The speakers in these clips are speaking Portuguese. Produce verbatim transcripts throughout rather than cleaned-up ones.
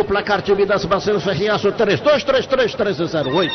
placar de Minas Marcelo Ferriaço, três dois três três três zero oito.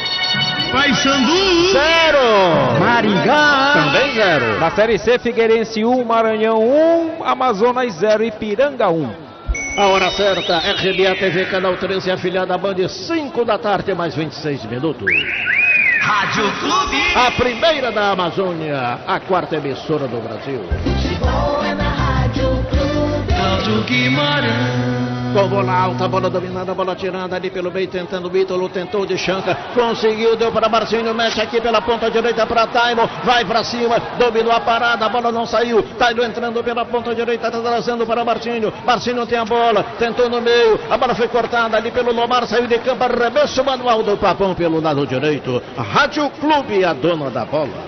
Paysandu zero. Maringá também zero. Na Série C, Figueirense um, Maranhão um, Amazonas zero, Ipiranga um. A hora certa, R B A T V, canal treze, afiliada Band, cinco da tarde, mais vinte e seis minutos. Rádio Clube. A primeira da Amazônia, a quarta emissora do Brasil. Futebol é na Rádio Clube. Cláudio Guimarães. Com bola alta, bola dominada, bola tirada ali pelo meio, tentando o Ítalo, tentou de Chanca, conseguiu, deu para Marcinho, mexe aqui pela ponta direita para Taimo, vai para cima, dominou a parada, a bola não saiu, Taimo entrando pela ponta direita, tá trazendo para Marcinho, Marcinho tem a bola, tentou no meio, a bola foi cortada ali pelo Lomar, saiu de campo, arremesso manual do Papão pelo lado direito, a Rádio Clube, a dona da bola.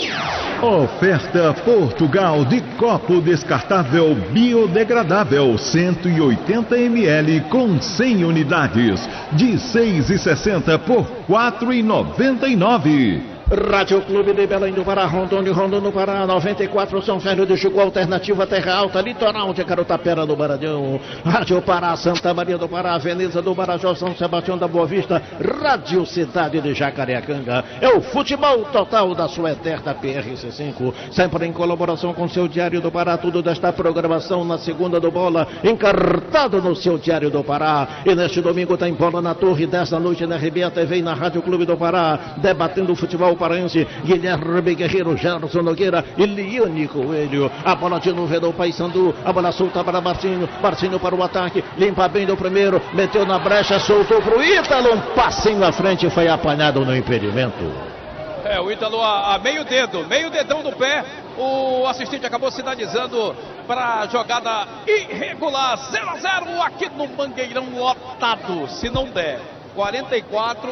Oferta Portugal de copo descartável biodegradável cento e oitenta mililitros com cem unidades de seis e sessenta por quatro e noventa e nove. Rádio Clube de Belém do Pará, Rondônia, Rondônia do Pará, noventa e quatro, São Félix do Chico, Alternativa Terra Alta, Litoral de Carutapera do Maranhão, Rádio Pará, Santa Maria do Pará, Veneza do Marajó, São Sebastião da Boa Vista, Rádio Cidade de Jacareacanga, é o futebol total da sua eterna P R C cinco, sempre em colaboração com seu Diário do Pará, tudo desta programação na segunda do Bola, encartado no seu Diário do Pará, e neste domingo tem Bola na Torre, dez da noite na R B A T V e na Rádio Clube do Pará, debatendo o futebol paraense, Guilherme Guerreiro, Gerson Nogueira e Liane Coelho. A bola de novo é do Paysandu, a bola solta para Marcinho, Marcinho para o ataque, limpa bem do primeiro, meteu na brecha, soltou para o Ítalo, um passinho à frente, foi apanhado no impedimento. É, o Ítalo a, a meio dedo, meio dedão do pé, o assistente acabou sinalizando para a jogada irregular, zero a zero aqui no Mangueirão lotado, se não der, quarenta e quatro,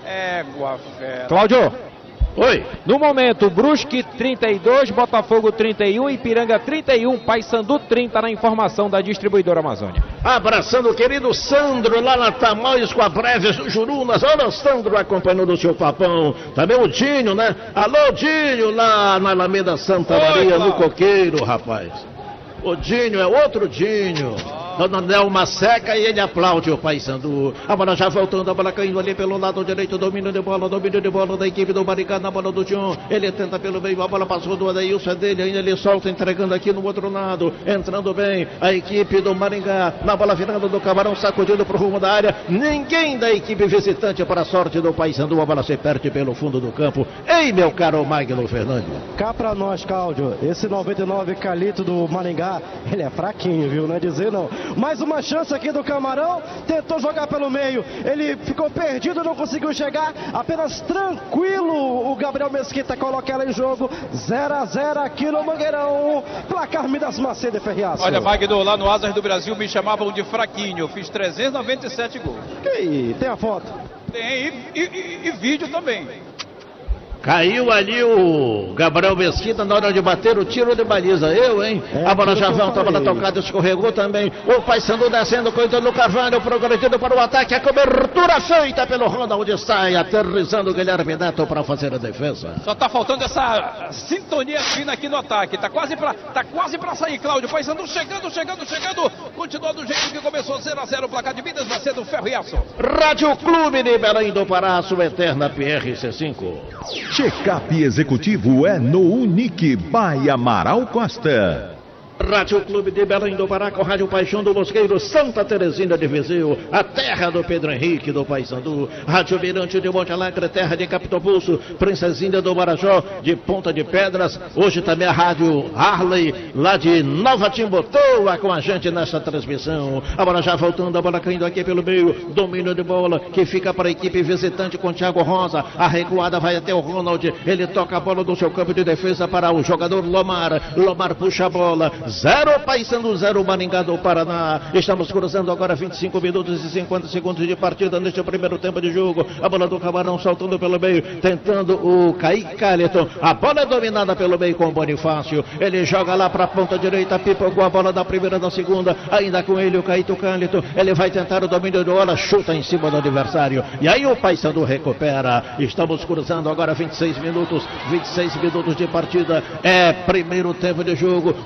égua fera. Cláudio. Oi. No momento, Brusque trinta e dois, Botafogo trinta e um, Ipiranga trinta e um, Paysandu trinta na informação da distribuidora Amazônia. Abraçando o querido Sandro lá na Tamoios com a Breves do Jurunas. Olha o Sandro acompanhando o seu Papão. Também o Dinho, né? Alô, Dinho, lá na Alameda Santa Maria, no Coqueiro, rapaz. O Dinho é outro Dinho. Dona Nelma seca e ele aplaude o Paysandu. A bola já voltando, a bola caindo ali pelo lado direito, domínio de bola, domínio de bola da equipe do Maringá na bola do John. Ele tenta pelo meio, a bola passou do Adailson, é dele, ainda ele solta, entregando aqui no outro lado, entrando bem a equipe do Maringá, na bola virada do Camarão, sacudindo pro rumo da área. Ninguém da equipe visitante para a sorte do Paysandu, a bola se perde pelo fundo do campo. Ei, meu caro Magno Fernandes. Cá pra nós, Cláudio, esse noventa e nove Calito do Maringá, ele é fraquinho, viu? Não é dizer não. Mais uma chance aqui do Camarão, tentou jogar pelo meio, ele ficou perdido, não conseguiu chegar, apenas tranquilo o Gabriel Mesquita coloca ela em jogo, zero a zero aqui no Mangueirão, placar Minas Macedo e Ferriaço. Olha, Magno, lá no Asas do Brasil me chamavam de fraquinho, fiz trezentos e noventa e sete gols. E aí, tem a foto? Tem, e, e, e, e vídeo também. Caiu ali o Gabriel Mesquita na hora de bater o tiro de baliza. Eu, hein? É, a bola já volta, a bola tocada, escorregou também. O Paysandu descendo, coitado do Carvalho, progredindo para o ataque. A cobertura feita pelo Ronald sai, aterrissando o Guilherme Neto para fazer a defesa. Só tá faltando essa sintonia fina aqui no ataque. Tá quase para tá quase para sair, Cláudio. Paysandu chegando, chegando, chegando. Continua do jeito que começou, zero a zero. O placar de Minas vai ser do Ferriaço. Rádio Clube de Belém do Pará, sua eterna P R C cinco. Check-up executivo é no Unique by Amaral Costa. Rádio Clube de Belém do Pará com Rádio Paixão do Mosqueiro, Santa Terezinha de Viseu, a terra do Pedro Henrique do Paysandu, Rádio Mirante de Monte Alegre, terra de Capitão Pulso, Princesinha do Marajó, de Ponta de Pedras, hoje também a Rádio Harley, lá de Nova Timbotoa, com a gente nessa transmissão. A bola já voltando, a bola caindo aqui pelo meio, domínio de bola, que fica para a equipe visitante com Thiago Rosa, a recuada vai até o Ronald, ele toca a bola do seu campo de defesa para o jogador Lomar, Lomar puxa a bola, zero Paysandu, zero Maringá do Paraná. Estamos cruzando agora vinte e cinco minutos e cinquenta segundos de partida neste primeiro tempo de jogo. A bola do Camarão saltando pelo meio, tentando o Kaique Caleton. A bola é dominada pelo meio com o Bonifácio. Ele joga lá para a ponta direita, pipocou a bola da primeira da segunda. Ainda com ele o Kaique Caleton. Ele vai tentar o domínio de bola, chuta em cima do adversário. E aí o Paysandu recupera. Estamos cruzando agora vinte e seis minutos, vinte e seis minutos de partida. É primeiro tempo de jogo, numa boa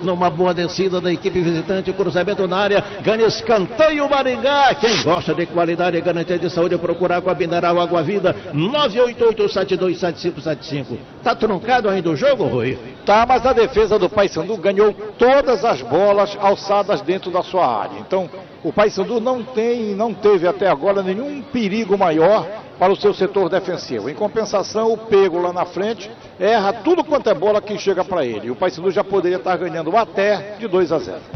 boa descida da equipe visitante, cruzamento na área, ganha escanteio Maringá. Quem gosta de qualidade e garantia de saúde, procurar com a Mineral Água Vida, nove oito oito, sete dois sete cinco sete cinco. Tá truncado ainda o jogo, Rui? Tá, mas a defesa do Paysandu ganhou todas as bolas alçadas dentro da sua área. Então, o Paysandu não tem, não teve até agora nenhum perigo maior para o seu setor defensivo. Em compensação, o Pego lá na frente erra tudo quanto é bola que chega para ele. E o Paysandu já poderia estar ganhando até de dois a zero.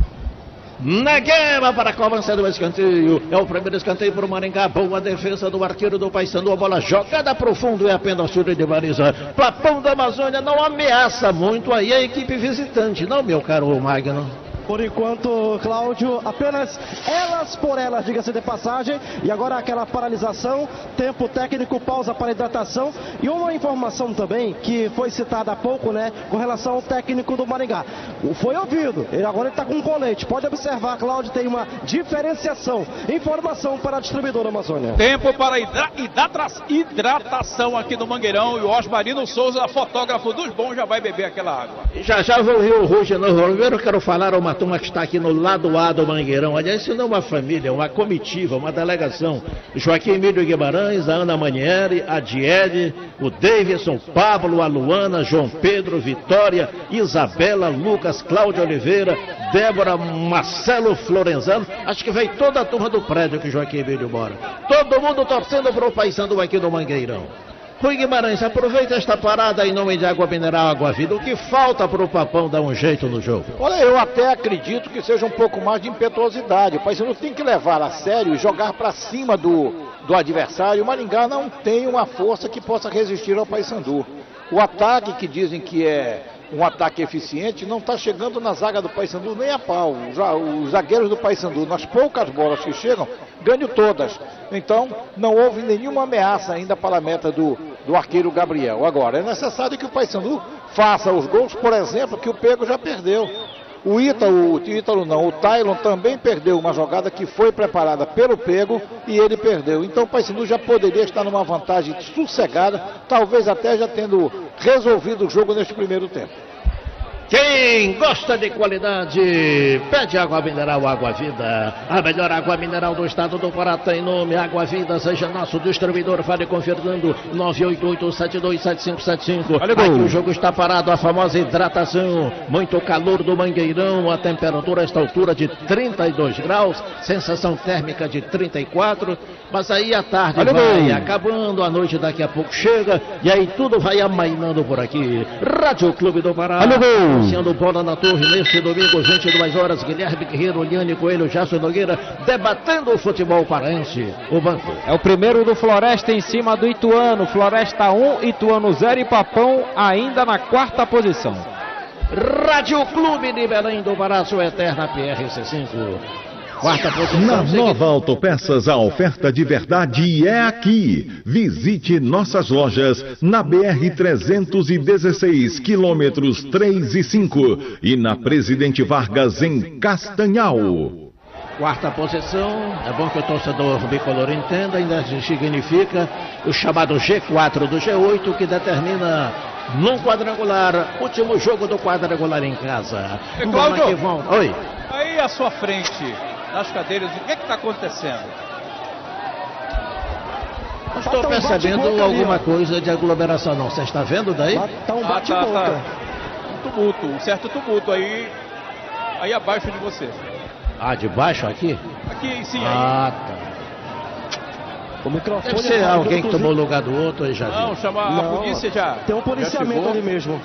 Na guerra para a cobrança do escanteio. É o primeiro escanteio para o Maringá. Boa defesa do arqueiro do Paysandu. A bola jogada para o fundo é apenas chute de baliza. Papão da Amazônia não ameaça muito aí a equipe visitante, não, meu caro Magno? Por enquanto, Cláudio, apenas elas por elas, diga-se de passagem. E agora aquela paralisação, tempo técnico, pausa para hidratação. E uma informação também que foi citada há pouco, né, com relação ao técnico do Maringá. Foi ouvido, ele agora está com um colete. Pode observar, Cláudio, tem uma diferenciação. Informação para a distribuidora Amazônia. Tempo para hidra hidrata hidratação aqui no Mangueirão. E o Osmarino Souza, fotógrafo dos bons, já vai beber aquela água. Já já vou rir o Rúgio no Primeiro quero falar uma turma que está aqui no lado A do Mangueirão. Aliás, isso não é uma família, é uma comitiva, uma delegação. Joaquim Emílio Guimarães, a Ana Manieri, a Diede, o Davidson, Pablo, a Luana, João Pedro, Vitória, Isabela, Lucas, Cláudio Oliveira, Débora, Marcelo Florenzano. Acho que veio toda a turma do prédio que Joaquim Emílio mora. Todo mundo torcendo para o Paysandu aqui no Mangueirão. Rui Guimarães, aproveita esta parada em nome de Água Mineral Água Vida. O que falta para o Papão dar um jeito no jogo? Olha, eu até acredito que seja um pouco mais de impetuosidade. O Paysandu tem que levar a sério e jogar para cima do, do adversário. O Maringá não tem uma força que possa resistir ao Paysandu. O ataque, que dizem que é um ataque eficiente, não está chegando na zaga do Paysandu nem a pau. Os zagueiros do Paysandu, nas poucas bolas que chegam, ganham todas. Então, não houve nenhuma ameaça ainda para a meta do, do arqueiro Gabriel. Agora, é necessário que o Paysandu faça os gols, por exemplo, que o Pego já perdeu. O Ítalo, o Ítalo não, o Taylon também perdeu uma jogada que foi preparada pelo Pego e ele perdeu. Então o Paysandu já poderia estar numa vantagem sossegada, talvez até já tendo resolvido o jogo neste primeiro tempo. Quem gosta de qualidade, pede Água Mineral Água Vida. A melhor água mineral do estado do Pará tem nome Água Vida. Seja nosso distribuidor, fale com Fernando, nove oito oito, sete dois sete cinco sete cinco. Aqui o jogo está parado, a famosa hidratação. Muito calor do Mangueirão, a temperatura a esta altura de trinta e dois graus, sensação térmica de trinta e quatro. Mas aí a tarde Olha vai bem. acabando, a noite daqui a pouco chega, e aí tudo vai amainando por aqui. Rádio Clube do Pará. Anunciando bola na torre neste domingo, vinte e duas horas, Guilherme Guerreiro, Liane Coelho, Jasso Nogueira, debatendo o futebol paraense. O banco. É o primeiro do Floresta em cima do Ituano. Floresta um, Ituano zero e Papão ainda na quarta posição. Rádio Clube de Belém do Pará, sua eterna P R C cinco. Quarta posição. Na Nova Autopeças, a oferta de verdade é aqui. Visite nossas lojas na B R trezentos e dezesseis, quilômetros três e cinco, e na Presidente Vargas, em Castanhal. Quarta posição, é bom que o torcedor bicolor entenda, ainda significa o chamado G quatro do G oito, que determina num quadrangular, último jogo do quadrangular em casa. E Cláudio, vão... Oi. Aí à sua frente, nas cadeiras, o que está acontecendo? Não estou percebendo alguma coisa de aglomeração, não. Você está vendo daí? Está um bate-boca. Ah, tá, tá. Um tumulto, um certo tumulto aí, aí abaixo de você. Ah, de baixo aqui? Aqui, sim. Ah, aí. tá. O microfone Deve ser é alguém inclusive... que tomou o lugar do outro aí já viu. Não, chama a Não, polícia já. Tem um policiamento ali mesmo.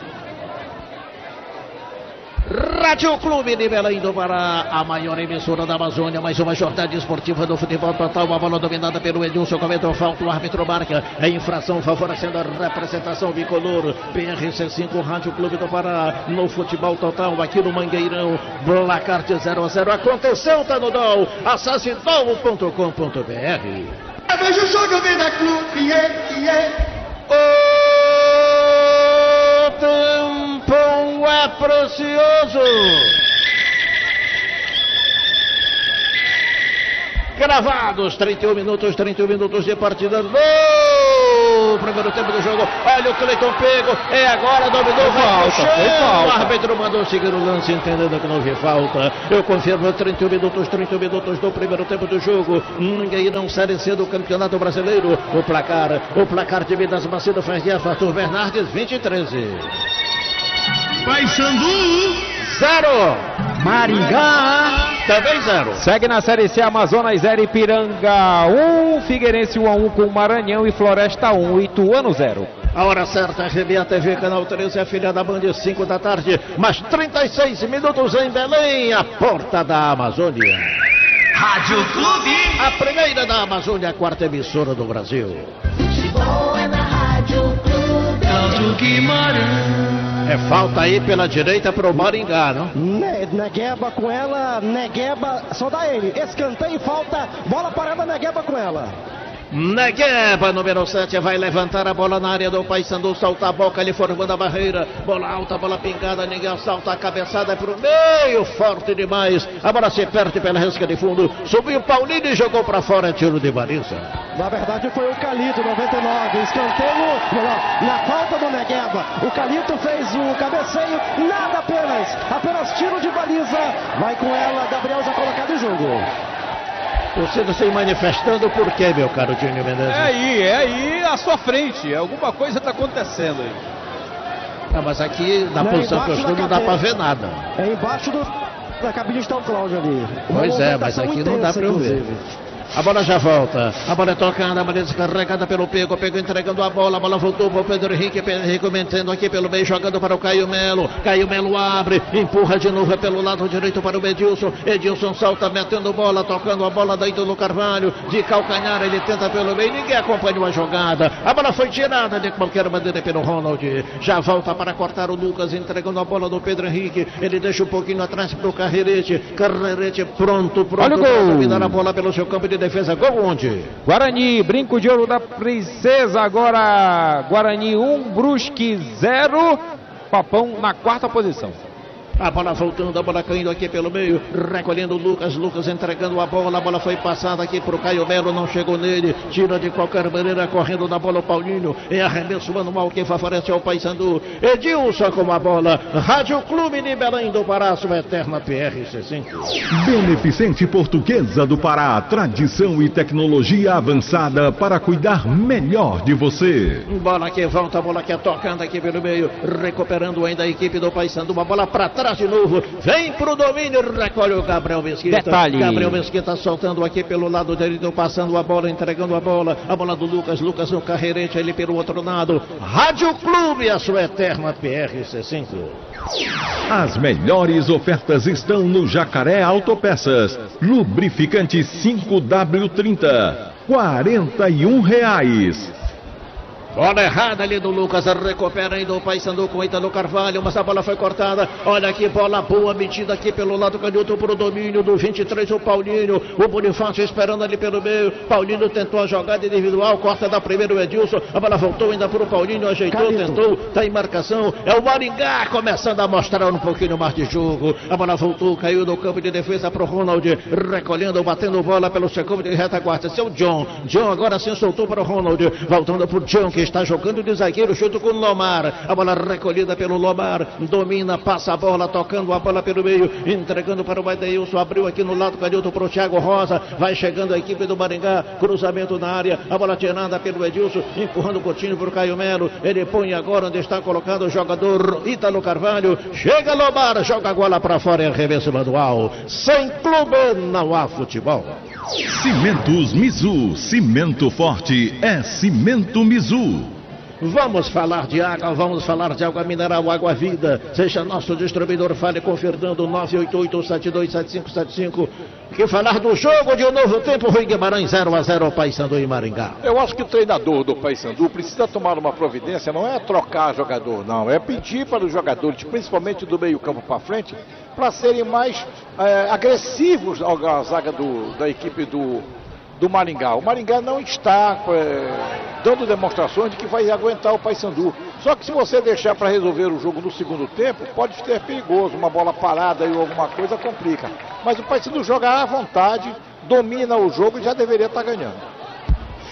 Rádio Clube de Belém do Pará, a maior emissora da Amazônia, mais uma jornada esportiva do futebol total, uma bola dominada pelo Edilson, cometeu falta, o árbitro marca, é infração favorecendo a representação bicolor, P R C cinco, Rádio Clube do Pará, no futebol total, aqui no Mangueirão, placar de zero a zero, aconteceu, tá no D O L, acesse D O L ponto com ponto B R. Veja o jogo, Vida Clube, yeah, yeah. O tempo é precioso. Gravados, trinta e um minutos, trinta e um minutos de partida. Gol do primeiro tempo do jogo. Olha o Cleiton pego, é agora, dominou, vai pro chão. O árbitro mandou seguir o lance, entendendo que não houve falta. Eu confirmo, trinta e um minutos, trinta e um minutos do primeiro tempo do jogo. Ninguém não Série C do Campeonato Brasileiro. O placar, o placar de Minas Macedo faz de Arthur Bernardes, vinte e treze. Paysandu, Zero. Maringá Também zero. Segue na Série C, Amazonas zero, Ipiranga um, Figueirense um a um com Maranhão e Floresta um, Ituano zero. A hora certa, R B A T V, canal treze, a filha da Band, cinco da tarde, mais trinta e seis minutos em Belém, a porta da Amazônia. Rádio Clube. A primeira da Amazônia, a quarta emissora do Brasil. Futebol é na Rádio Clube. Canto Guimarães. É falta aí pela direita para o Maringá, não? Ne Negueba com ela, Negueba, só dá ele. Escanteio, falta, bola parada, Negueba com ela. Negueba, número sete, vai levantar a bola na área do Paysandu, solta a boca, ele formando a barreira, bola alta, bola pingada, ninguém assalta, a cabeçada para o meio, forte demais, a bola se perde pela risca de fundo, subiu o Paulinho e jogou para fora, tiro de baliza. Na verdade foi o Calito, noventa e nove, escanteio, na falta do Negueba, o Calito fez o cabeceio, nada apenas, apenas tiro de baliza, vai com ela, Gabriel já colocado em jogo. Você se manifestando por quê, meu caro Júnior Menezes? É aí, é aí à sua frente. Alguma coisa está acontecendo aí. Não, mas aqui, na Não, posição que eu embaixo estou, da não dá cabeça. pra ver nada. É embaixo do, da cabine está o Cláudio ali. Uma Pois é, mas movimentação aqui não dá intensa, pra eu ver. inclusive. A bola já volta, a bola é tocada, a bola é descarregada pelo Pego, Pego entregando a bola, a bola voltou para o Pedro Henrique, Pedro Henrique metendo aqui pelo meio, jogando para o Caio Melo, Caio Melo abre, empurra de novo pelo lado direito para o Edilson, Edilson salta metendo bola, tocando a bola daí do Carvalho, de calcanhar ele tenta pelo meio, ninguém acompanhou a jogada, a bola foi tirada de qualquer maneira pelo Ronald, já volta para cortar o Lucas, entregando a bola do Pedro Henrique, ele deixa um pouquinho atrás para o Carrerete, Carrerete pronto, pronto Olha o para gol. dominar a bola pelo seu campo de defesa, gol onde? Guarani, brinco de ouro da princesa, agora Guarani um, Brusque zero, Papão na quarta posição. A bola voltando, a bola caindo aqui pelo meio, recolhendo o Lucas, Lucas entregando a bola, a bola foi passada aqui pro Caio Melo, não chegou nele, tira de qualquer maneira, correndo na bola o Paulinho, é arremesso manual que favorece ao Paysandu, Edilson com a bola, Rádio Clube de Belém do Pará, sua eterna P R C cinco. Beneficente Portuguesa do Pará, tradição e tecnologia avançada para cuidar melhor de você. Bola que volta, bola que é tocando aqui pelo meio, recuperando ainda a equipe do Paysandu, uma bola para trás de novo, vem pro domínio, recolhe o Gabriel Mesquita. Detalhe. Gabriel Mesquita soltando aqui pelo lado direito, passando a bola, entregando a bola, a bola do Lucas, Lucas no Carrerete, ele pelo outro lado, Rádio Clube, a sua eterna P R C cinco. As melhores ofertas estão no Jacaré Autopeças. Lubrificante cinco W trinta, quarenta e um reais. Bola errada ali do Lucas, recupera ainda o Paysandu com o Ítalo Carvalho, mas a bola foi cortada, olha aqui, bola boa, metida aqui pelo lado canhoto para o domínio do vinte e três, o Paulinho, o Bonifácio esperando ali pelo meio, Paulinho tentou a jogada individual, corta da primeira o Edilson, a bola voltou ainda para o Paulinho, ajeitou, Calito. tentou, tá em marcação, é o Maringá começando a mostrar um pouquinho mais de jogo, a bola voltou, caiu no campo de defesa para o Ronald, recolhendo, batendo bola pelo seu campo de retaguarda, esse é o John, John agora sim soltou para o Ronald, voltando para o John que está jogando de zagueiro junto com o Lomar, a bola recolhida pelo Lomar, domina, passa a bola, tocando a bola pelo meio, entregando para o Adeilson, abriu aqui no lado canhoto para o Thiago Rosa, vai chegando a equipe do Maringá, cruzamento na área, a bola tirada pelo Edilson, empurrando o Coutinho para o Caio Melo, ele põe agora onde está colocado o jogador Ítalo Carvalho, chega Lomar, joga a bola para fora e arremesso manual, sem clube não há futebol. Cimentos Mizu, cimento forte é Cimento Mizu. Vamos falar de água, vamos falar de água mineral, água vida. Seja nosso distribuidor, fale com Fernando nove oito oito, sete dois sete cinco sete cinco. Que falar do jogo de um novo tempo, Rui Guimarães zero a zero, Paysandu e Maringá. Eu acho que o treinador do Paysandu precisa tomar uma providência, não é trocar jogador, não. É pedir para os jogadores, principalmente do meio campo para frente, para serem mais é, agressivos à zaga do, da equipe do, do Maringá. O Maringá não está é, dando demonstrações de que vai aguentar o Paysandu. Só que se você deixar para resolver o jogo no segundo tempo, pode ser perigoso. Uma bola parada ou alguma coisa complica. Mas o Paysandu joga à vontade, domina o jogo e já deveria estar ganhando.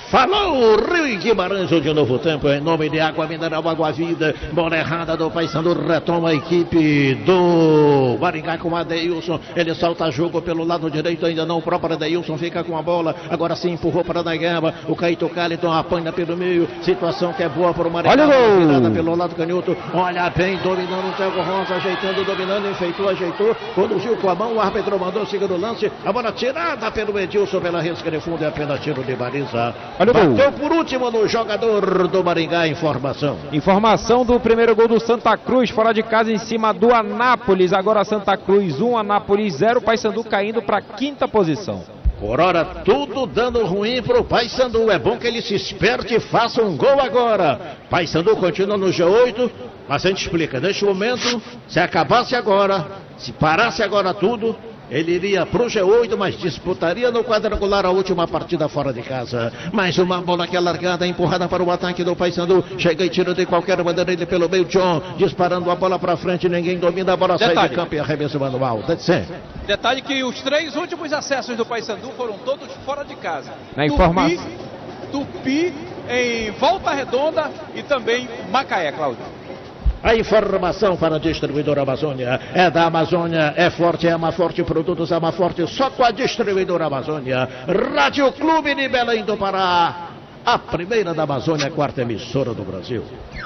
Falou Rio e Guimarães, de novo tempo, em nome de Água Mineral, Água Vida. Bola errada do Paysandu, retoma a equipe do Maringá com Adeilson. Ele solta jogo pelo lado direito, ainda não, o próprio Adeilson fica com a bola. Agora sim empurrou para a Negueba. O Caíto Caliton apanha pelo meio. Situação que é boa para o Maringá. Olha o gol! Virada pelo lado canhoto. Olha bem, dominando o Thiago Rosa, ajeitando, dominando, enfeitou, ajeitou. Conduziu com a mão, o árbitro mandou seguir o lance. A bola tirada pelo Edilson pela risca de fundo, é apenas tiro de baliza. Bateu por último no jogador do Maringá. Informação. Informação do primeiro gol do Santa Cruz, fora de casa em cima do Anápolis. Agora Santa Cruz um, Anápolis zero. Paysandu caindo para a quinta posição. Por hora, tudo dando ruim pro Paysandu. É bom que ele se esperte e faça um gol agora. Paysandu continua no G oito, mas a gente explica. Neste momento, se acabasse agora, se parasse agora tudo, ele iria pro G oito, mas disputaria no quadrangular a última partida fora de casa. Mais uma bola que é largada, empurrada para o ataque do Paysandu. Chega e tira de qualquer maneira ele pelo meio. John disparando a bola para frente, ninguém domina, a bola Detalhe. sai de campo e arremesso manual. Detalhe que os três últimos acessos do Paysandu foram todos fora de casa. Na informação. Tupi, em Volta Redonda e também Macaé, Cláudio. A informação para a distribuidora Amazônia é da Amazônia, é forte, é Ama Forte, produtos Ama Forte, só com a distribuidora Amazônia. Rádio Clube de Belém do Pará, a primeira da Amazônia, a quarta emissora do Brasil.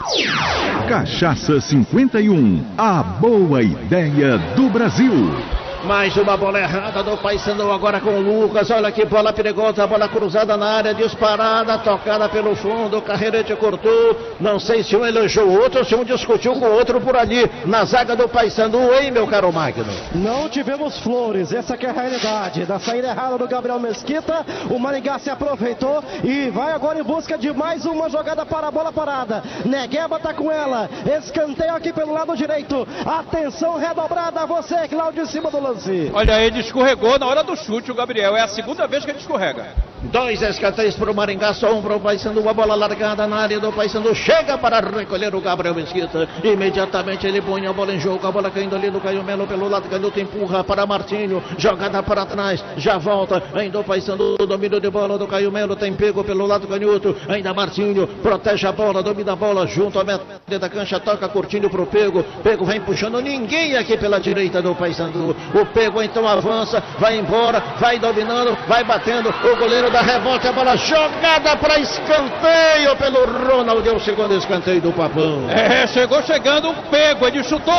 Cachaça cinquenta e um, a boa ideia do Brasil. Mais uma bola errada do Paysandu agora com o Lucas. Olha que bola perigosa, bola cruzada na área, disparada, tocada pelo fundo. O Carreirete cortou. Não sei se um elogiou o outro ou se um discutiu com o outro por ali. Na zaga do Paysandu, hein, meu caro Magno? Não tivemos flores, essa que é a realidade. Da saída errada do Gabriel Mesquita, o Maringá se aproveitou e vai agora em busca de mais uma jogada para a bola parada. Negueba tá com ela. Escanteio aqui pelo lado direito. Atenção redobrada, você, Cláudio, em cima do lance. Olha, ele escorregou na hora do chute, o Gabriel. É a segunda vez que ele escorrega. Dois escanteios para o Maringá, só um para o Paysandu. Uma bola largada na área do Paysandu. Chega para recolher o Gabriel Mesquita. Imediatamente ele põe a bola em jogo. A bola caindo ali do Caio Melo pelo lado canhoto. Empurra para Martinho. Jogada para trás. Já volta. Ainda o Paysandu. Domínio de bola do Caio Melo. Tem pego pelo lado canhoto. Ainda Martinho. Protege a bola. Domina a bola junto à metade da cancha. Toca curtindo para o Pego. Pego vem puxando. Ninguém aqui pela direita do Paysandu. O Pego então avança. Vai embora. Vai dominando. Vai batendo. O goleiro da rebote, a bola jogada para escanteio pelo Ronald, é o segundo escanteio do Papão. É, chegou chegando o Pego, ele chutou,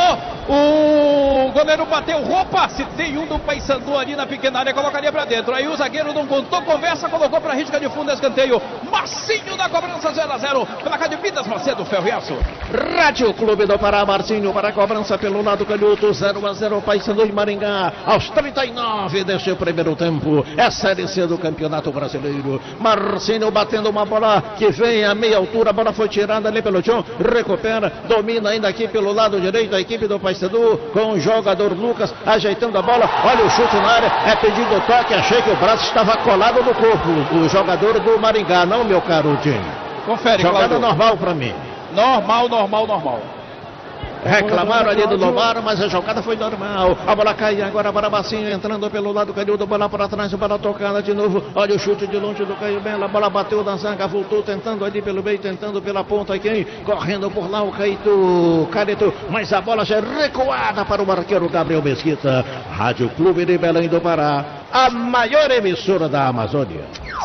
o goleiro bateu, roupa, se tem um do Paysandu ali na pequena área, colocaria para dentro, aí o zagueiro não contou, conversa, colocou para a risca de fundo, escanteio, Marcinho na cobrança, zero a zero, placa de Midas Macedo, Ferroiaço. Rádio Clube do Pará, Marcinho para a cobrança pelo lado canhoto, zero a zero, Paysandu e Maringá, aos trinta e nove deste primeiro tempo, é a Série C do Campeonato Brasileiro. Marcinho batendo uma bola que vem a meia altura, a bola foi tirada ali pelo chão, recupera, domina ainda aqui pelo lado direito a equipe do Paysandu com o jogador Lucas ajeitando a bola, olha o chute na área, é pedido toque, achei que o braço estava colado no corpo, o jogador do Maringá, não, meu caro Tim. Confere, jogada Cláudio. normal pra mim. Normal, normal, normal. Reclamaram ali do Lomar, mas a jogada foi normal. A bola cai agora para Marcinho, entrando pelo lado canhoto, bola para trás, bola tocada de novo. Olha o chute de longe do Caio Bela, a bola bateu na zaga, voltou tentando ali pelo meio, tentando pela ponta. Quem? Correndo por lá o Caíto Careto, mas a bola já é recuada para o arqueiro Gabriel Mesquita. Rádio Clube de Belém do Pará, a maior emissora da Amazônia.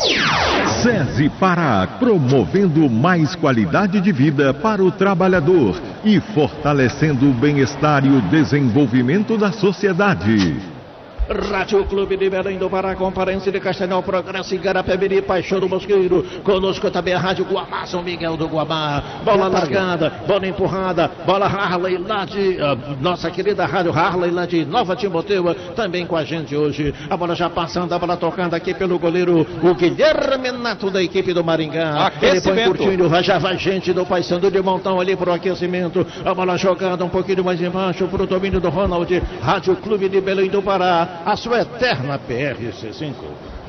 SESI Pará, promovendo mais qualidade de vida para o trabalhador e fortalecendo o bem-estar e o desenvolvimento da sociedade. Rádio Clube de Belém do Pará, Comparência de Castanhal, Progresso, Igarapé-Miri, Paixão do Mosqueiro. Conosco também a Rádio Guamá, São Miguel do Guamá. Bola largada, bola empurrada, bola Harley lá de... Uh, nossa querida Rádio Harley lá de Nova Timóteo, também com a gente hoje. A bola já passando, a bola tocando aqui pelo goleiro, o Guilherme Nato da equipe do Maringá. Ele põe curtinho, já vai gente do Paysandu de montão ali pro aquecimento. A bola jogada um pouquinho mais embaixo pro domínio do Ronald. Rádio Clube de Belém do Pará, a sua eterna P R C cinco.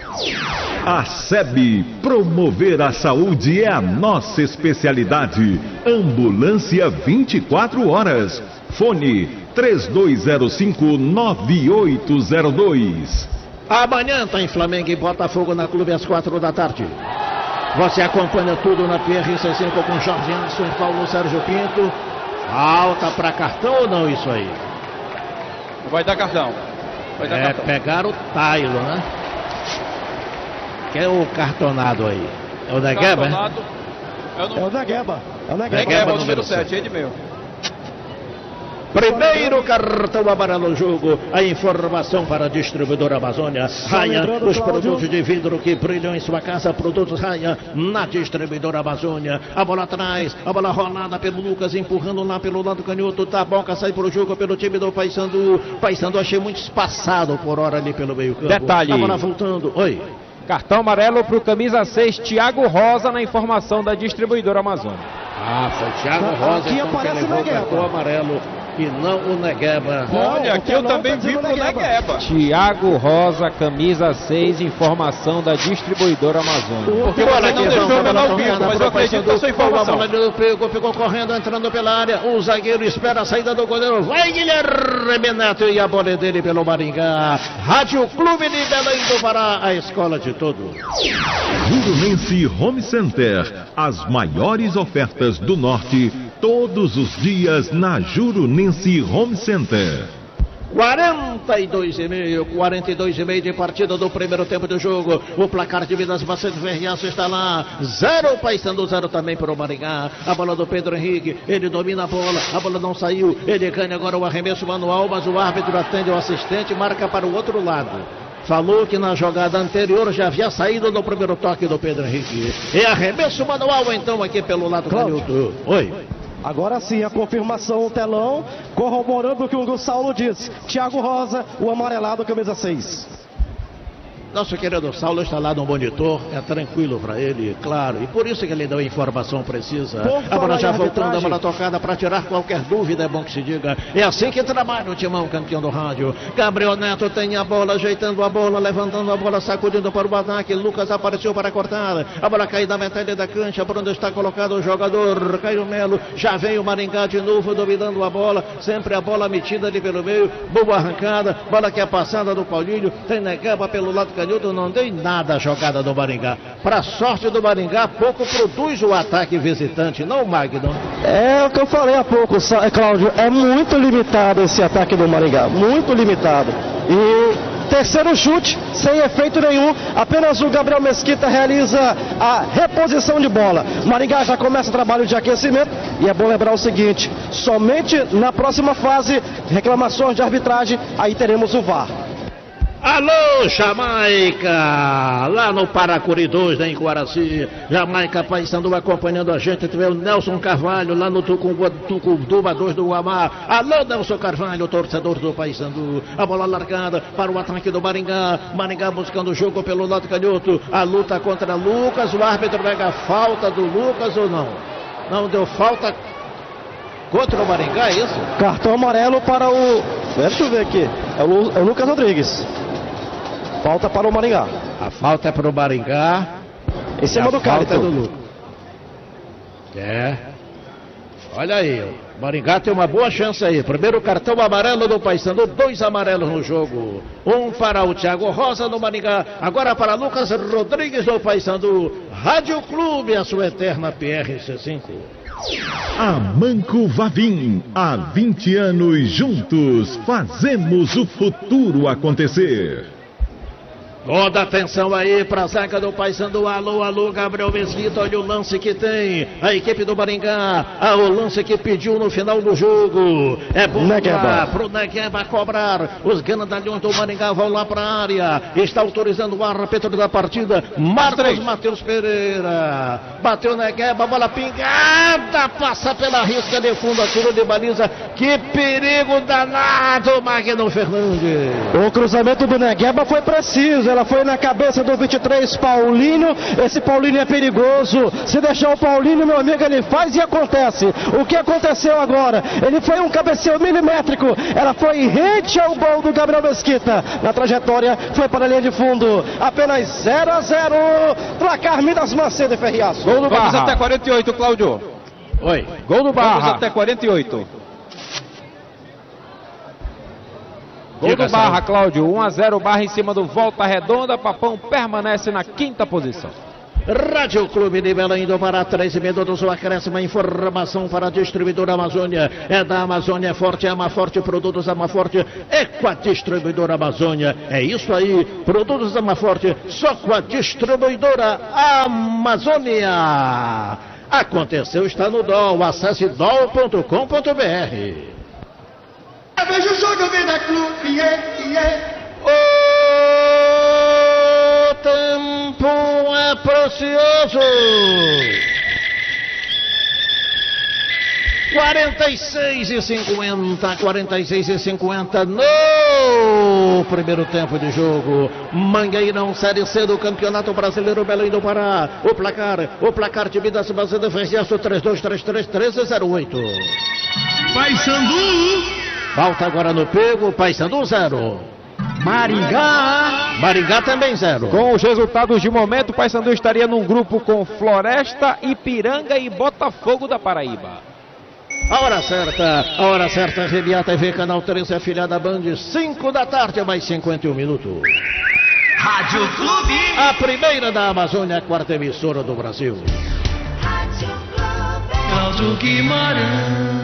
A S E B, promover a saúde é a nossa especialidade. Ambulância vinte e quatro horas. Fone três dois zero cinco nove oito zero dois. Amanhã tem Flamengo e Botafogo na Clube às quatro da tarde. Você acompanha tudo na P R C cinco com Jorge Anderson e Paulo Sérgio Pinto. Falta para cartão ou não isso aí? Vai dar cartão. Vai dar é, cartão. pegaram o Tailo, né? Que é o cartonado aí? É o Negueba? Cartonado. É o É o Negueba. É o Negueba. Negueba, o número número sete, ele mesmo. Primeiro cartão amarelo no jogo. A informação para a distribuidora Amazônia. Raia, lembrando, os Cláudio. produtos de vidro que brilham em sua casa. Produtos Raia na distribuidora Amazônia. A bola atrás, a bola rolada pelo Lucas, empurrando lá pelo lado canhoto. Taboca sai pro jogo pelo time do Paysandu. Paysandu achei muito espaçado por hora ali pelo meio campo. Detalhe. A bola voltando. Oi. Cartão amarelo para o camisa seis, Thiago Rosa, na informação da distribuidora Amazônia. Ah, foi Thiago Rosa Aqui então, que aparece levou o Negueba. cartão amarelo e não o Negueba. Olha, o aqui eu telão também tá vi dizendo pro Negueba. Negueba. Thiago Rosa, camisa seis, informação da distribuidora Amazônia. Porque você não deixou eu ao vivo, mas eu acredito na sua informação. A bola pegou, ficou correndo, entrando pela área. O zagueiro espera a saída do goleiro. Vai Guilherme Neto e a bola é dele pelo Maringá. Rádio Clube de Belém do Pará, a escola de todos. Jurunense Home Center. As maiores ofertas do Norte, todos os dias na Jurunense Home Center. quarenta e dois e meio, quarenta e dois e meio de partida do primeiro tempo do jogo. O placar de Vidas Macedo Ferriaço está lá. Zero Paysandu, zero também para o Maringá. A bola do Pedro Henrique, ele domina a bola, a bola não saiu. Ele ganha agora o arremesso manual, mas o árbitro atende o assistente e marca para o outro lado. Falou que na jogada anterior já havia saído no primeiro toque do Pedro Henrique. E arremesso manual então aqui pelo lado canhoto. Oi. Agora sim, a confirmação, o telão, corroborando o que o Saulo diz. Thiago Rosa, o amarelado, camisa seis. Nosso querido Saulo está lá no monitor, é tranquilo para ele, claro, e por isso que ele deu a informação precisa. Por A bola falar já em voltando, a arbitragem. bola tocada para tirar qualquer dúvida, é bom que se diga. É assim que trabalha o Timão, campeão do rádio. Gabriel Neto tem a bola, ajeitando a bola, levantando a bola, sacudindo para o ataque. Lucas apareceu para cortar. A bola caiu da metade da cancha, por onde está colocado o jogador Caio Melo. Já vem o Maringá de novo, dominando a bola, sempre a bola metida ali pelo meio. Boa arrancada, bola que é passada do Paulinho. Tem Negueba pelo lado canhoto, não tem nada a jogada do Maringá. Para sorte do Maringá, pouco produz o ataque visitante, não o Magno. É o que eu falei há pouco, Sa- Cláudio, é muito limitado esse ataque do Maringá, muito limitado. E terceiro chute, sem efeito nenhum, apenas o Gabriel Mesquita realiza a reposição de bola. O Maringá já começa o trabalho de aquecimento e é bom lembrar o seguinte, somente na próxima fase, reclamações de arbitragem, aí teremos o V A R. Alô, Jamaica! Lá no Paracuri dois, né, em Guaraci. Jamaica Paysandu acompanhando a gente. Tiver o Nelson Carvalho lá no Tucunduba dois do Guamá. Alô, Nelson Carvalho, torcedor do Paysandu. A bola largada para o ataque do Maringá. Maringá buscando o jogo pelo lado canhoto. A luta contra Lucas. O árbitro pega a falta do Lucas ou não? Não deu falta contra o Maringá, é isso? Cartão amarelo para o... Deixa eu ver aqui, é o, Lu- é o Lucas Rodrigues. Falta para o Maringá. A falta é para o Maringá. Em cima E a do falta é do Cálito. Lucas. É. Olha aí, o Maringá tem uma boa chance aí. Primeiro cartão amarelo do Paysandu, dois amarelos no jogo. Um para o Thiago Rosa no Maringá, agora para Lucas Rodrigues do Paysandu. Rádio Clube, a sua eterna P R C cinco. Amanco Vavim, há vinte anos juntos, fazemos o futuro acontecer. Toda atenção aí para a zaga do Paysandu. Alô, alô, Gabriel Mesquita. Olha o lance que tem a equipe do Maringá. Ah, o lance que pediu no final do jogo. É bom lá pro Negueba cobrar. Os ganadalhões do Maringá vão lá para a área. Está autorizando o árbitro da partida, Marcos Matheus Pereira. Bateu Negueba, bola pingada. Passa pela risca de fundo a curva de baliza. Que perigo danado, Magno Fernandes. O cruzamento do Negueba foi preciso. Ela foi na cabeça do vinte e três, Paulinho. Esse Paulinho é perigoso. Se deixar o Paulinho, meu amigo, ele faz e acontece. O que aconteceu agora? Ele foi um cabeceio milimétrico. Ela foi rente ao gol do Gabriel Mesquita. Na trajetória, foi para a linha de fundo. Apenas zero a zero. Placar Minas Macedo e Ferriaço. Gol do Vamos Barra. até quarenta e oito, Cláudio. Oi. Gol do Vamos Barra. até quarenta e oito. Gol Diga, do Barra, Saulo. Cláudio. um a zero Barra em cima do Volta Redonda. Papão permanece na quinta posição. Rádio Clube de Belém do Pará, três minutos, o acréscimo, informação para a distribuidora Amazônia. É da Amazônia, é forte, ama forte, produtos ama forte, é com a distribuidora Amazônia. É isso aí, produtos ama forte, só com a distribuidora Amazônia. Aconteceu, está no D O L, acesse D O L ponto com ponto B R. Veja o jogo, Vida Clube, yeah, yeah. O tempo é precioso. quarenta e seis e cinquenta, quarenta e seis e cinquenta no primeiro tempo de jogo. Mangueirão, Série C do Campeonato Brasileiro, Belém do Pará. O placar, o placar de Minas Brasil de Vergesso, três dois três três, treze zero oito. Paysandu. Falta agora no pego, Paysandu zero. Maringá. Maringá também zero. Com os resultados de momento, o Paysandu estaria num grupo com Floresta, Ipiranga e Botafogo da Paraíba. A hora certa, a hora certa, R B A T V, Canal treze, afiliada Band, cinco da tarde, mais cinquenta e um minutos. Rádio Clube. A primeira da Amazônia, a quarta emissora do Brasil. Rádio Clube. Cláudio Guimarães.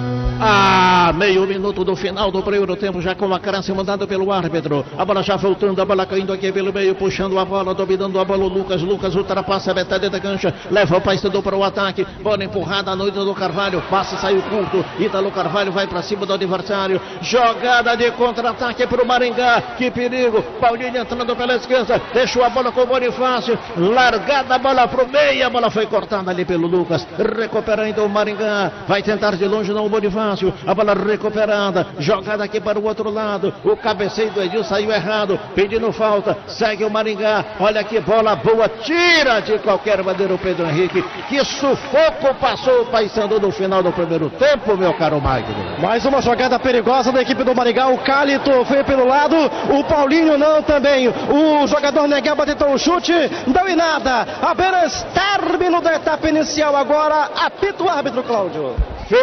Ah, meio minuto do final do primeiro tempo, já com a acréscimo dado pelo árbitro. A bola já voltando, a bola caindo aqui pelo meio, puxando a bola, dominando a bola o Lucas. Lucas ultrapassa a metade da cancha, leva o Paysandu para o ataque. Bola empurrada no Ítalo Carvalho, passa, saiu curto. Ítalo Carvalho vai para cima do adversário. Jogada de contra-ataque para o Maringá. Que perigo! Paulinho entrando pela esquerda, deixou a bola com o Bonifácio. Largada a bola para o meio, a bola foi cortada ali pelo Lucas. Recuperando o Maringá, vai tentar de longe, não o Bonifácio. A bola recuperada, jogada aqui para o outro lado. O cabeceio do Edil saiu errado, pedindo falta. Segue o Maringá. Olha que bola boa, tira de qualquer maneira o Pedro Henrique. Que sufoco passou o Paysandu no final do primeiro tempo, meu caro Magno. Mais uma jogada perigosa da equipe do Maringá. O Cálito foi pelo lado, o Paulinho não também. O jogador Negueba tentou um chute, não em nada. Apenas término da etapa inicial agora. Apita o árbitro, Cláudio.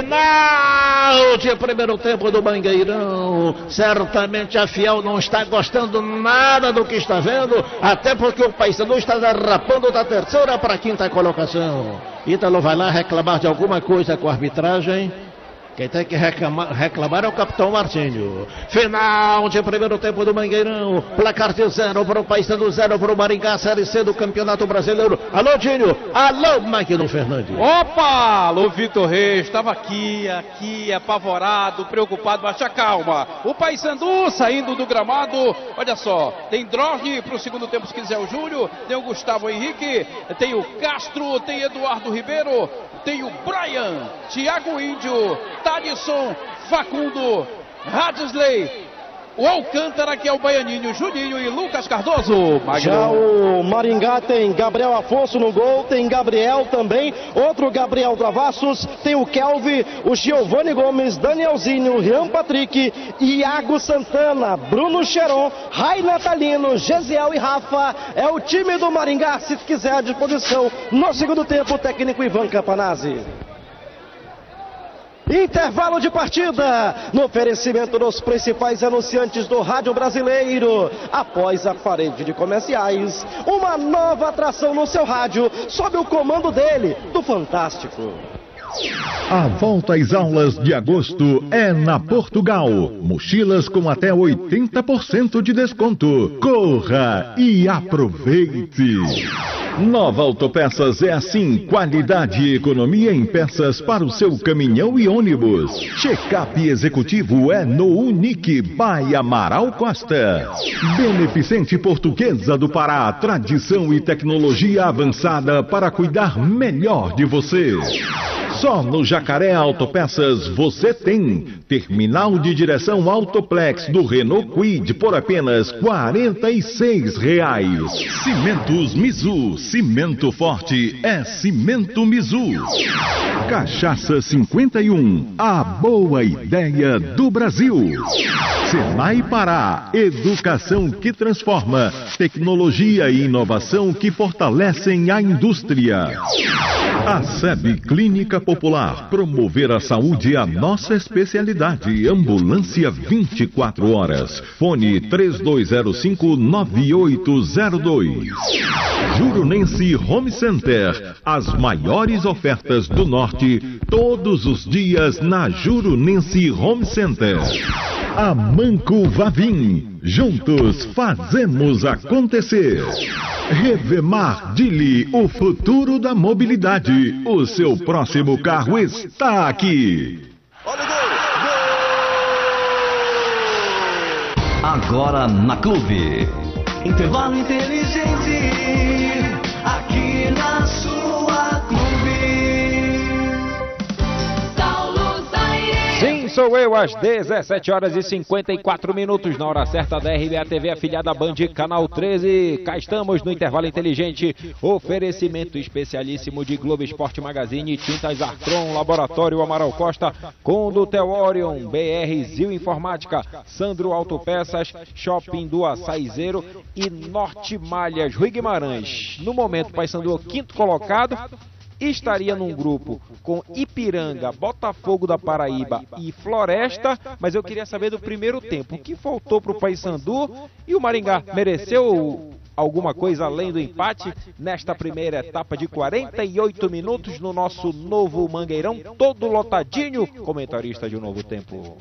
Final de primeiro tempo do Mangueirão. Certamente a Fiel não está gostando nada do que está vendo, até porque o Paysandu está derrapando da terceira para a quinta colocação. Ítalo vai lá reclamar de alguma coisa com a arbitragem. Quem tem que reclamar, reclamar é o capitão Martinho. Final de primeiro tempo do Mangueirão. Placar de zero para o Paysandu, zero para o Maringá, Série C do Campeonato Brasileiro. Alô, Dinho. Alô, Magno Fernandes. Opa! Alô, Vitor Reis. Estava aqui, aqui, apavorado, preocupado, mas calma. O Paysandu saindo do gramado. Olha só, tem Drosny para o segundo tempo, se quiser o Júlio. Tem o Gustavo Henrique, tem o Castro, tem Eduardo Ribeiro, tem o Brian, Thiago Índio, Thalisson, Facundo, Radisley, o Alcântara, que é o Baianinho, Juninho e Lucas Cardoso. Magno. Já o Maringá tem Gabriel Afonso no gol, tem Gabriel também, outro Gabriel Travassos, tem o Kelvin, o Giovanni Gomes, Danielzinho, Rian Patrick, Iago Santana, Bruno Cheron, Rai Natalino, Gesiel e Rafa. É o time do Maringá, se quiser à disposição. No segundo tempo, o técnico Ivan Campanazzi. Intervalo de partida, no oferecimento dos principais anunciantes do rádio brasileiro. Após a parede de comerciais, uma nova atração no seu rádio, sob o comando dele, do Fantástico. A volta às aulas de agosto é na Portugal. Mochilas com até oitenta por cento de desconto. Corra e aproveite! Nova Autopeças é assim, qualidade e economia em peças para o seu caminhão e ônibus. Check-up executivo é no Unique by Amaral Costa. Beneficente Portuguesa do Pará, tradição e tecnologia avançada para cuidar melhor de você. Só no Jacaré Autopeças você tem terminal de direção Autoplex do Renault Kwid por apenas quarenta e seis reais. Cimentos Mizu, cimento forte é Cimento Mizu. Cachaça cinquenta e um, a boa ideia do Brasil. Senai Pará, educação que transforma, tecnologia e inovação que fortalecem a indústria. A S E B Clínica Popular. Promover a saúde é a nossa especialidade. Ambulância vinte e quatro horas. Fone três dois zero cinco, nove oito zero dois. Jurunense Home Center. As maiores ofertas do Norte, todos os dias na Jurunense Home Center. Amanco Vavim. Juntos fazemos acontecer. Revemar Dili, o futuro da mobilidade. O seu próximo carro está aqui. Olha o gol! Gol! Agora na Clube. Intervalo inteligente. Aqui na sua Clube. Saulo Zaire. Sim, sou eu, às dezessete horas e cinquenta e quatro minutos, na hora certa da R B A T V, afiliada Band, canal treze. Cá estamos no intervalo inteligente. Oferecimento especialíssimo de Globo Esporte Magazine, Tintas Artron, Laboratório Amaral Costa, Condutel Orion, B R Zil Informática, Sandro Autopeças, Shopping do Açaizeiro e Norte Malhas, Rui Guimarães. No momento, Paysandu, quinto colocado, estaria num grupo com Ipiranga, Botafogo da Paraíba e Floresta, mas eu queria saber do primeiro tempo. O que faltou para o Paysandu? E o Maringá mereceu alguma coisa além do empate nesta primeira etapa de quarenta e oito minutos no nosso novo Mangueirão, todo lotadinho? Comentarista de Um Novo Tempo.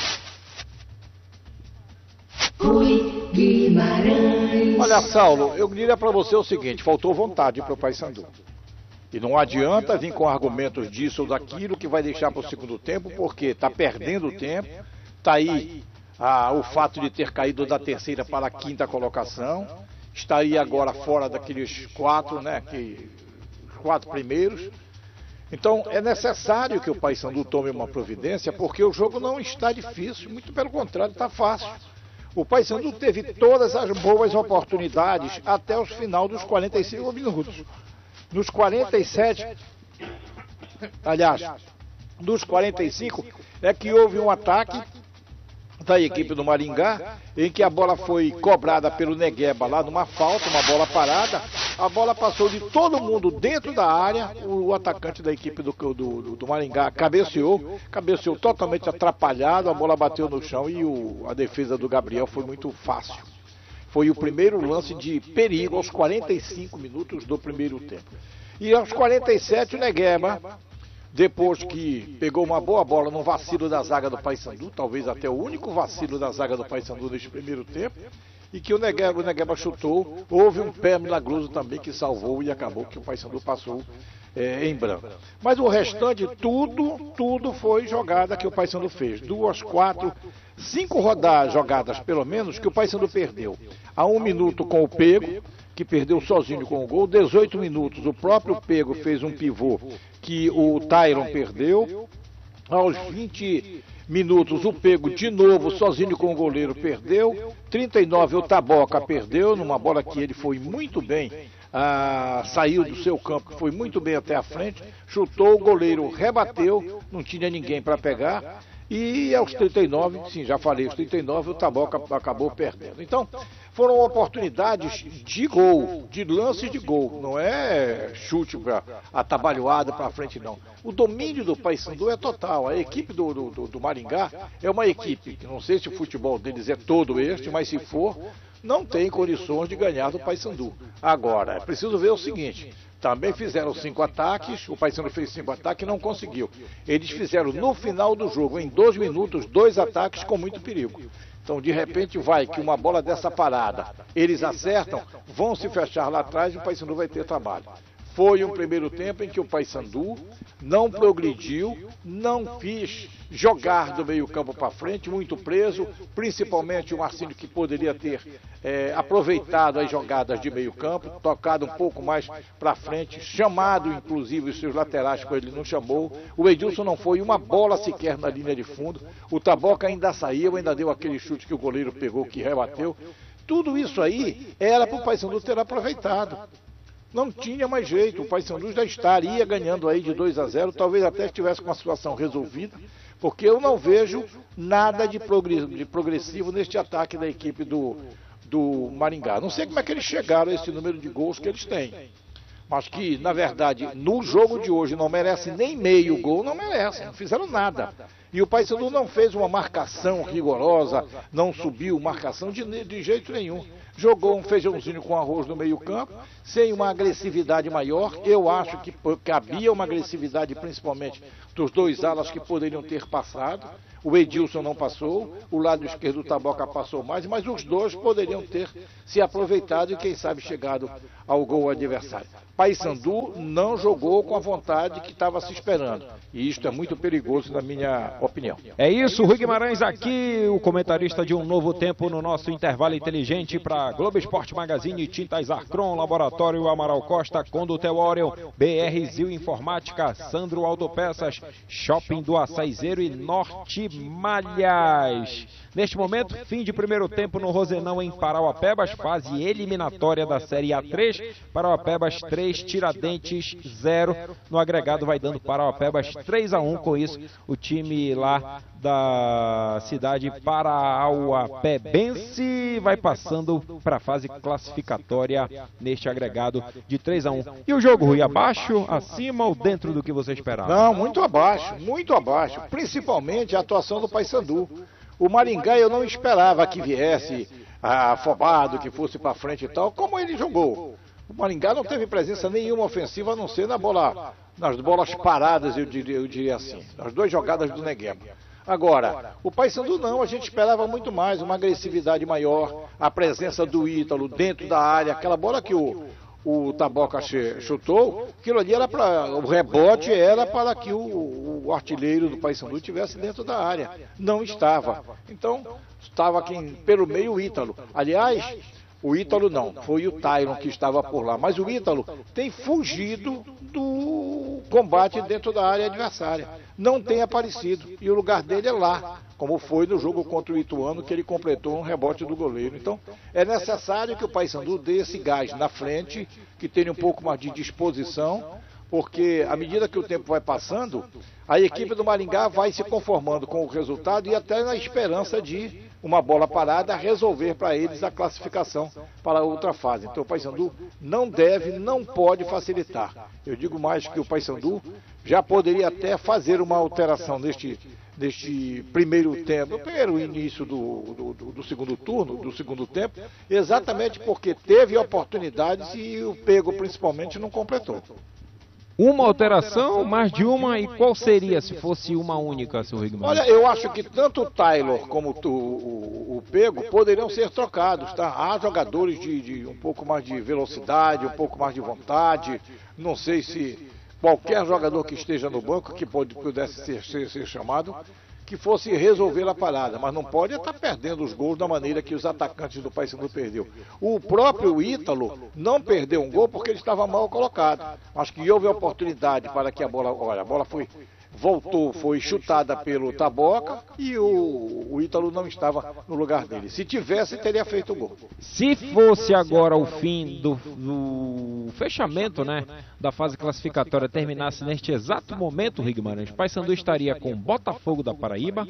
Rui Guimarães. Olha, Saulo, eu diria para você o seguinte: faltou vontade para o Paysandu. E não adianta vir com argumentos disso ou daquilo que vai deixar para o segundo tempo, porque está perdendo tempo. Está aí ah, o fato de ter caído da terceira para a quinta colocação. Estaria agora fora daqueles quatro, né, que, os quatro primeiros. Então é necessário que o Paysandu tome uma providência, porque o jogo não está difícil, muito pelo contrário, está fácil. O Paysandu teve todas as boas oportunidades até os final dos quarenta e cinco minutos. Nos quarenta e sete, aliás, dos quarenta e cinco, é que houve um ataque da equipe do Maringá, em que a bola foi cobrada pelo Negueba lá numa falta, uma bola parada. A bola passou de todo mundo dentro da área, o atacante da equipe do, do, do Maringá cabeceou, cabeceou totalmente atrapalhado, a bola bateu no chão e o, a defesa do Gabriel foi muito fácil. Foi o primeiro lance de perigo aos quarenta e cinco minutos do primeiro tempo. E aos quarenta e sete, o Negueba, depois que pegou uma boa bola no vacilo da zaga do Paysandu, talvez até o único vacilo da zaga do Paysandu neste primeiro tempo, e que o Negueba, o Negueba chutou, houve um pé milagroso também que salvou e acabou que o Paysandu passou é, em branco. Mas o restante, tudo, tudo foi jogada que o Paysandu fez. Duas, quatro, cinco rodadas jogadas, pelo menos, que o Paysandu perdeu. A um minuto com o Pego, que perdeu sozinho com o gol. dezoito minutos, o próprio Pego fez um pivô que o Tyron perdeu. Aos vinte minutos, o Pego de novo, sozinho com o goleiro, perdeu. trinta e nove, o Taboca perdeu, numa bola que ele foi muito bem. Ah, saiu do seu campo, foi muito bem até a frente, chutou, o goleiro rebateu, não tinha ninguém para pegar. E aos trinta e nove, sim, já falei, aos trinta e nove o Taboca acabou perdendo. Então, foram oportunidades de gol, de lance de gol, não é chute para atabalhoada para frente, não. O domínio do Paysandu é total. A equipe do, do, do Maringá é uma equipe, que não sei se o futebol deles é todo este, mas se for, não tem condições de ganhar do Paysandu. Agora, é preciso ver o seguinte: também fizeram cinco ataques, o Paysandu fez cinco ataques e não conseguiu. Eles fizeram no final do jogo, em dois minutos, dois ataques com muito perigo. Então, de repente, vai que uma bola dessa parada, eles acertam, vão se fechar lá atrás e o Paysandu vai ter trabalho. Foi um primeiro tempo em que o Paysandu não progrediu, não quis jogar do meio campo para frente, muito preso, principalmente o Marcinho, que poderia ter é, aproveitado as jogadas de meio campo, tocado um pouco mais para frente, chamado inclusive os seus laterais, quando ele não chamou. O Edilson não foi uma bola sequer na linha de fundo, o Taboca ainda saiu, ainda deu aquele chute que o goleiro pegou, que rebateu. Tudo isso aí era para o Paysandu ter aproveitado. Não tinha mais jeito, o Paysandu já estaria ganhando aí de dois a zero, talvez até estivesse com a situação resolvida, porque eu não vejo nada de progressivo neste ataque da equipe do, do Maringá. Não sei como é que eles chegaram a esse número de gols que eles têm. mas que, na verdade, no jogo de hoje não merece nem meio gol, não merece, não fizeram nada. E o Paysandu não fez uma marcação rigorosa, não subiu marcação de, de jeito nenhum. Jogou um feijãozinho com arroz no meio campo, sem uma agressividade maior. Eu acho que cabia uma agressividade, principalmente dos dois alas que poderiam ter passado. O Edilson não passou, o lado esquerdo do Taboca passou mais, mas os dois poderiam ter se aproveitado e, quem sabe, chegado ao gol adversário. Paysandu não jogou com a vontade que estava se esperando. E isto é muito perigoso, na minha opinião. É isso, Rui Guimarães aqui, o comentarista de Um Novo Tempo no nosso intervalo inteligente para Globo Esporte Magazine, Tintas Arcron, Laboratório Amaral Costa, Condutel Orion, B R Zil Informática, Sandro Autopeças, Shopping do Açaizeiro e Norte Malhas. Neste momento, fim de primeiro tempo no Rosenão em Parauapebas, fase eliminatória da Série A três, Parauapebas três, Tiradentes zero, no agregado vai dando Parauapebas três a um, com isso o time lá da cidade parauapebense vai passando para a fase classificatória neste agregado de três a um. E o jogo, Rui, abaixo, acima ou dentro do que você esperava? Não, muito abaixo, muito abaixo, principalmente a atuação do Paysandu. O Maringá eu não esperava que viesse afobado, que fosse para frente e tal, como ele jogou. O Maringá não teve presença nenhuma ofensiva, a não ser na bola, nas bolas paradas, eu diria, eu diria assim, nas duas jogadas do Negueba. Agora, o Paysandu não, a gente esperava muito mais, uma agressividade maior, a presença do Ítalo dentro da área, aquela bola que o, o Taboca chutou, aquilo ali era para, o rebote era para que o, o artilheiro do Paysandu estivesse dentro da área. Não estava. Então, estava aqui pelo meio o Ítalo. Aliás, o Ítalo não, foi o Tyron que estava por lá. Mas o Ítalo tem fugido do combate dentro da área adversária. Não tem aparecido. E o lugar dele é lá, como foi no jogo contra o Ituano, que ele completou um rebote do goleiro. Então, é necessário que o Paysandu dê esse gás na frente, que tenha um pouco mais de disposição, porque à medida que o tempo vai passando, a equipe do Maringá vai se conformando com o resultado e até na esperança de uma bola parada resolver para eles a classificação para a outra fase. Então o Paysandu não deve, não pode facilitar. Eu digo mais que o Paysandu já poderia até fazer uma alteração neste, neste primeiro tempo, no primeiro início do, do, do segundo turno, do segundo tempo, exatamente porque teve oportunidades e o Pego principalmente não completou. Uma alteração, mais de uma, e qual seria se fosse uma única, seu Rigman? Olha, eu acho que tanto o Taylor como o, o, o Pego poderiam ser trocados, tá? Há jogadores de, de um pouco mais de velocidade, um pouco mais de vontade, não sei se qualquer jogador que esteja no banco, que pode, pudesse ser, ser, ser chamado, que fosse resolver a parada, mas não pode estar perdendo os gols da maneira que os atacantes do Paysandu perdeu. O próprio Ítalo não perdeu um gol porque ele estava mal colocado. Acho que houve oportunidade para que a bola, olha, a bola foi, voltou, foi chutada pelo Taboca e o, o Ítalo não estava no lugar dele. Se tivesse, teria feito o gol. Se fosse agora o fim do, do fechamento, né, da fase classificatória, terminasse neste exato momento, Rigman, o Paysandu estaria com Botafogo da Paraíba,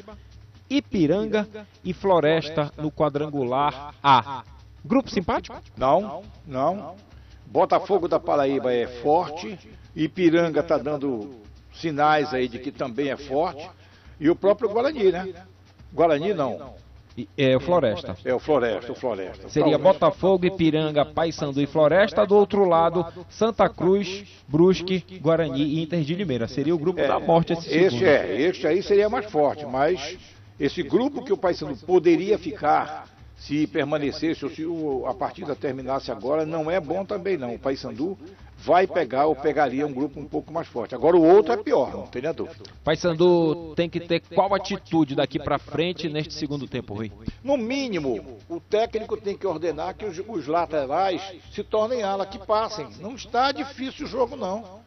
Ipiranga e Floresta no quadrangular A. Grupo simpático? Não, não. Botafogo da Paraíba é forte, Ipiranga está dando sinais aí de que também é forte, e o próprio Guarani, né? Guarani não. É o Floresta. É o Floresta, o Floresta. Seria Botafogo, Ipiranga, Paysandu e Floresta. Do outro lado, Santa Cruz, Brusque, Guarani e Inter de Limeira. Seria o grupo é, da morte esse segundo. Este é, este aí seria mais forte, mas esse grupo que o Paysandu poderia ficar se permanecesse ou se a partida terminasse agora, não é bom também não. O Paysandu vai pegar ou pegaria um grupo um pouco mais forte. Agora o outro é pior, não tenha dúvida. Paysandu tem que ter qual atitude daqui para frente neste segundo tempo, Rui? No mínimo, o técnico tem que ordenar que os, os laterais se tornem ala, que passem. Não está difícil o jogo não.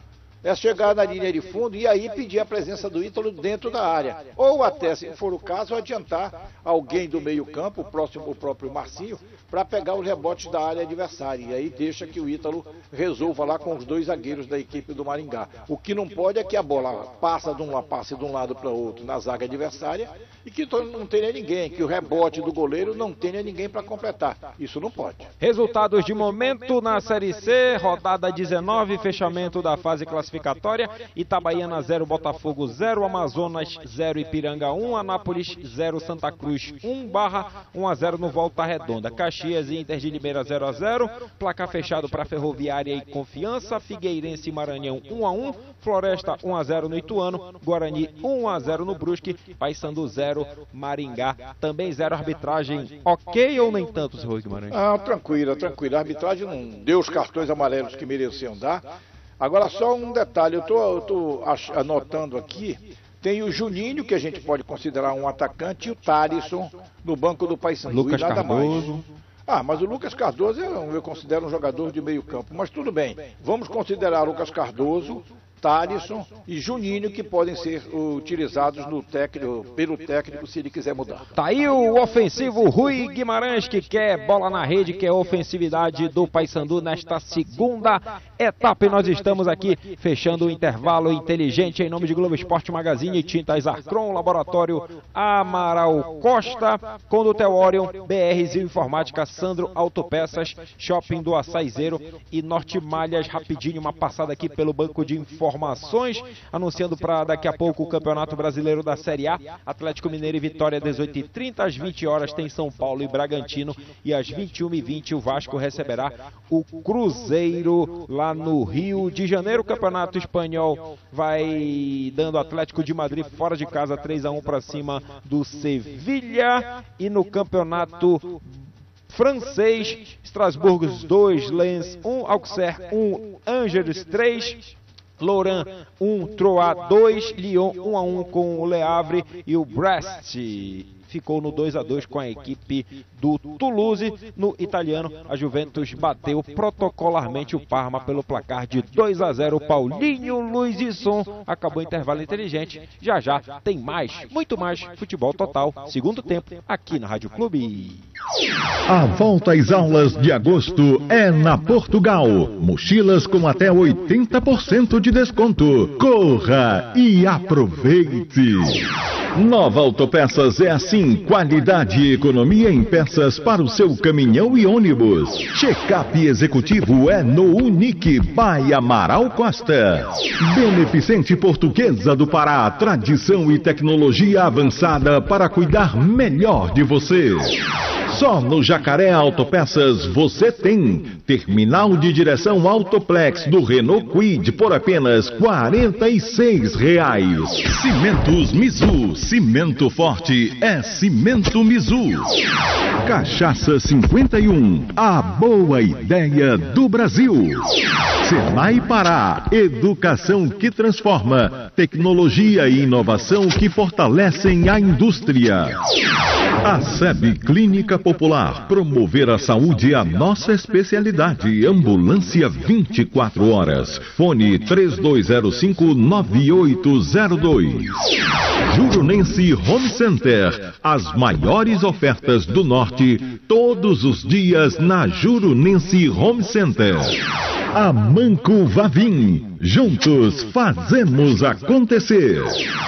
é chegar na linha de fundo e aí pedir a presença do Ítalo dentro da área. Ou até, se for o caso, adiantar alguém do meio campo, o, próximo, o próprio Marcinho, para pegar os rebotes da área adversária. E aí deixa que o Ítalo resolva lá com os dois zagueiros da equipe do Maringá. O que não pode é que a bola passa de um, passe de um lado para o outro na zaga adversária e que não tenha ninguém, que o rebote do goleiro não tenha ninguém para completar. Isso não pode. Resultados de momento na Série C, rodada dezenove, fechamento da fase classificatória. Itabaiana zero, Botafogo zero, Amazonas zero, Ipiranga um, Anápolis zero, Santa Cruz um, Barra um a zero no Volta Redonda. Caxias e Inter de Limeira zero a zero, placar fechado para Ferroviária e Confiança, Figueirense e Maranhão um a um, Floresta um a zero no Ituano, Guarani um a zero no Brusque, Paysandu zero, Maringá também zero. Arbitragem ok ou nem tanto, senhor Guimarães? Ah, tranquila, tranquila. A arbitragem não deu os cartões amarelos que mereciam dar. Agora só um detalhe, eu estou anotando aqui, tem o Juninho, que a gente pode considerar um atacante, e o Thalisson no banco do Paysandu. Lucas e nada Cardoso. Mais. Ah, mas o Lucas Cardoso eu, eu considero um jogador de meio campo, mas tudo bem. Vamos considerar Lucas Cardoso, Thalisson e Juninho, que podem ser utilizados no técnico, pelo técnico se ele quiser mudar. Tá aí o ofensivo Rui Guimarães, que quer bola na rede, que é ofensividade do Paysandu nesta segunda etapa. E nós estamos aqui fechando o intervalo inteligente em nome de Globo Esporte Magazine, Tintas Arcron, Laboratório Amaral Costa, Condutel Orion, B R Zil Informática, Sandro Autopeças, Shopping do Açaizeiro e Norte Malhas. Rapidinho, uma passada aqui pelo banco de informações. Informações, anunciando para daqui a pouco o Campeonato Brasileiro da Série A. Atlético Mineiro e Vitória, dezoito e trinta, às vinte horas tem São Paulo e Bragantino, e às vinte e uma e vinte o Vasco receberá o Cruzeiro lá no Rio de Janeiro. O Campeonato Espanhol vai dando Atlético de Madrid fora de casa três a um para cima do Sevilha, e no Campeonato francês, Estrasburgo dois, Lens um, Auxerre um, Angers três, Lorient um, Troyes dois, Lyon um a um com o Le Havre, e o Brest ficou no dois a dois com a equipe do Toulouse. No italiano, a Juventus bateu protocolarmente o Parma pelo placar de dois a zero. Paulinho Luiz e Som. Acabou o intervalo inteligente. Já já tem mais, muito mais futebol total, segundo tempo, aqui na Rádio Clube. A volta às aulas de agosto é na Portugal. Mochilas com até oitenta por cento de desconto. Corra e aproveite! Nova Autopeças é assim, qualidade e economia em peças para o seu caminhão e ônibus. Check-up executivo é no Unique by Amaral Costa. Beneficente Portuguesa do Pará, tradição e tecnologia avançada para cuidar melhor de você. Só no Jacaré Autopeças você tem terminal de direção Autoplex do Renault Kwid por apenas quarenta e seis reais. Cimentos Mizu, cimento forte é cimento Mizu. Cachaça cinquenta e um, a boa ideia do Brasil. Senai Pará, educação que transforma, tecnologia e inovação que fortalecem a indústria. A S E B Clínica Popular, promover a saúde é a nossa especialidade. Ambulância vinte e quatro horas. Fone três dois zero cinco, nove oito zero dois. Jurunense Home Center, as maiores ofertas do norte, todos os dias na Jurunense Home Center. Amanco Vavim, juntos fazemos acontecer.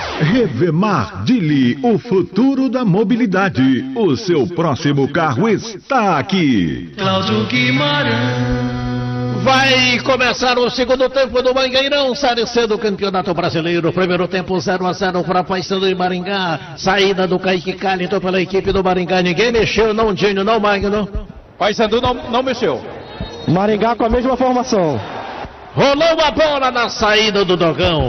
Revemar Dili, o futuro da mobilidade. O seu próximo carro está aqui. Cláudio Guimarães. Vai começar o segundo tempo do Mangueirão, Série C do Campeonato Brasileiro. Primeiro tempo zero a zero para Paysandu e Maringá. Saída do Kaique Callington pela equipe do Maringá. Ninguém mexeu, não Dinho, não Magno. Paysandu não, não mexeu. Maringá com a mesma formação. Rolou a bola na saída do Dogão.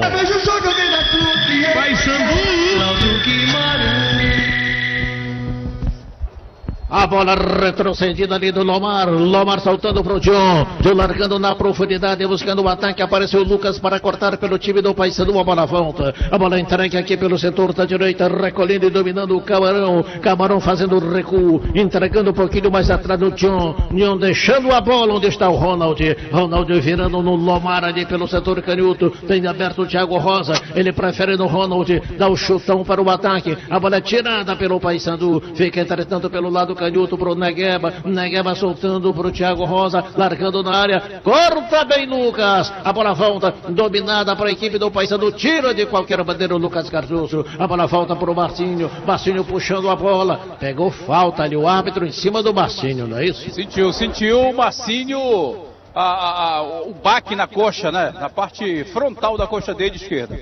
Paysandu. A bola retrocedida ali do Lomar. Lomar saltando pro John. John largando na profundidade, buscando o ataque. Apareceu o Lucas para cortar pelo time do Paysandu. A bola volta. A bola entregue aqui pelo setor da direita. Recolhendo e dominando o Camarão. Camarão fazendo o recuo. Entregando um pouquinho mais atrás do John. John deixando a bola onde está o Ronald. Ronald virando no Lomar ali pelo setor canhoto. Tem aberto o Thiago Rosa. Ele prefere no Ronald. Dá o chutão para o ataque. A bola é tirada pelo Paysandu. Fica entretanto pelo lado canhoto pro Negueba, Negueba soltando pro Thiago Rosa, largando na área, corta bem Lucas, a bola volta, dominada para a equipe do Paysandu, tira de qualquer bandeira o Lucas Cardoso, a bola volta pro Marcinho, Marcinho puxando a bola, pegou falta ali o árbitro em cima do Marcinho, não é isso? Sentiu, sentiu o Marcinho, a, a, a, o baque na coxa, né, na parte frontal da coxa dele esquerda.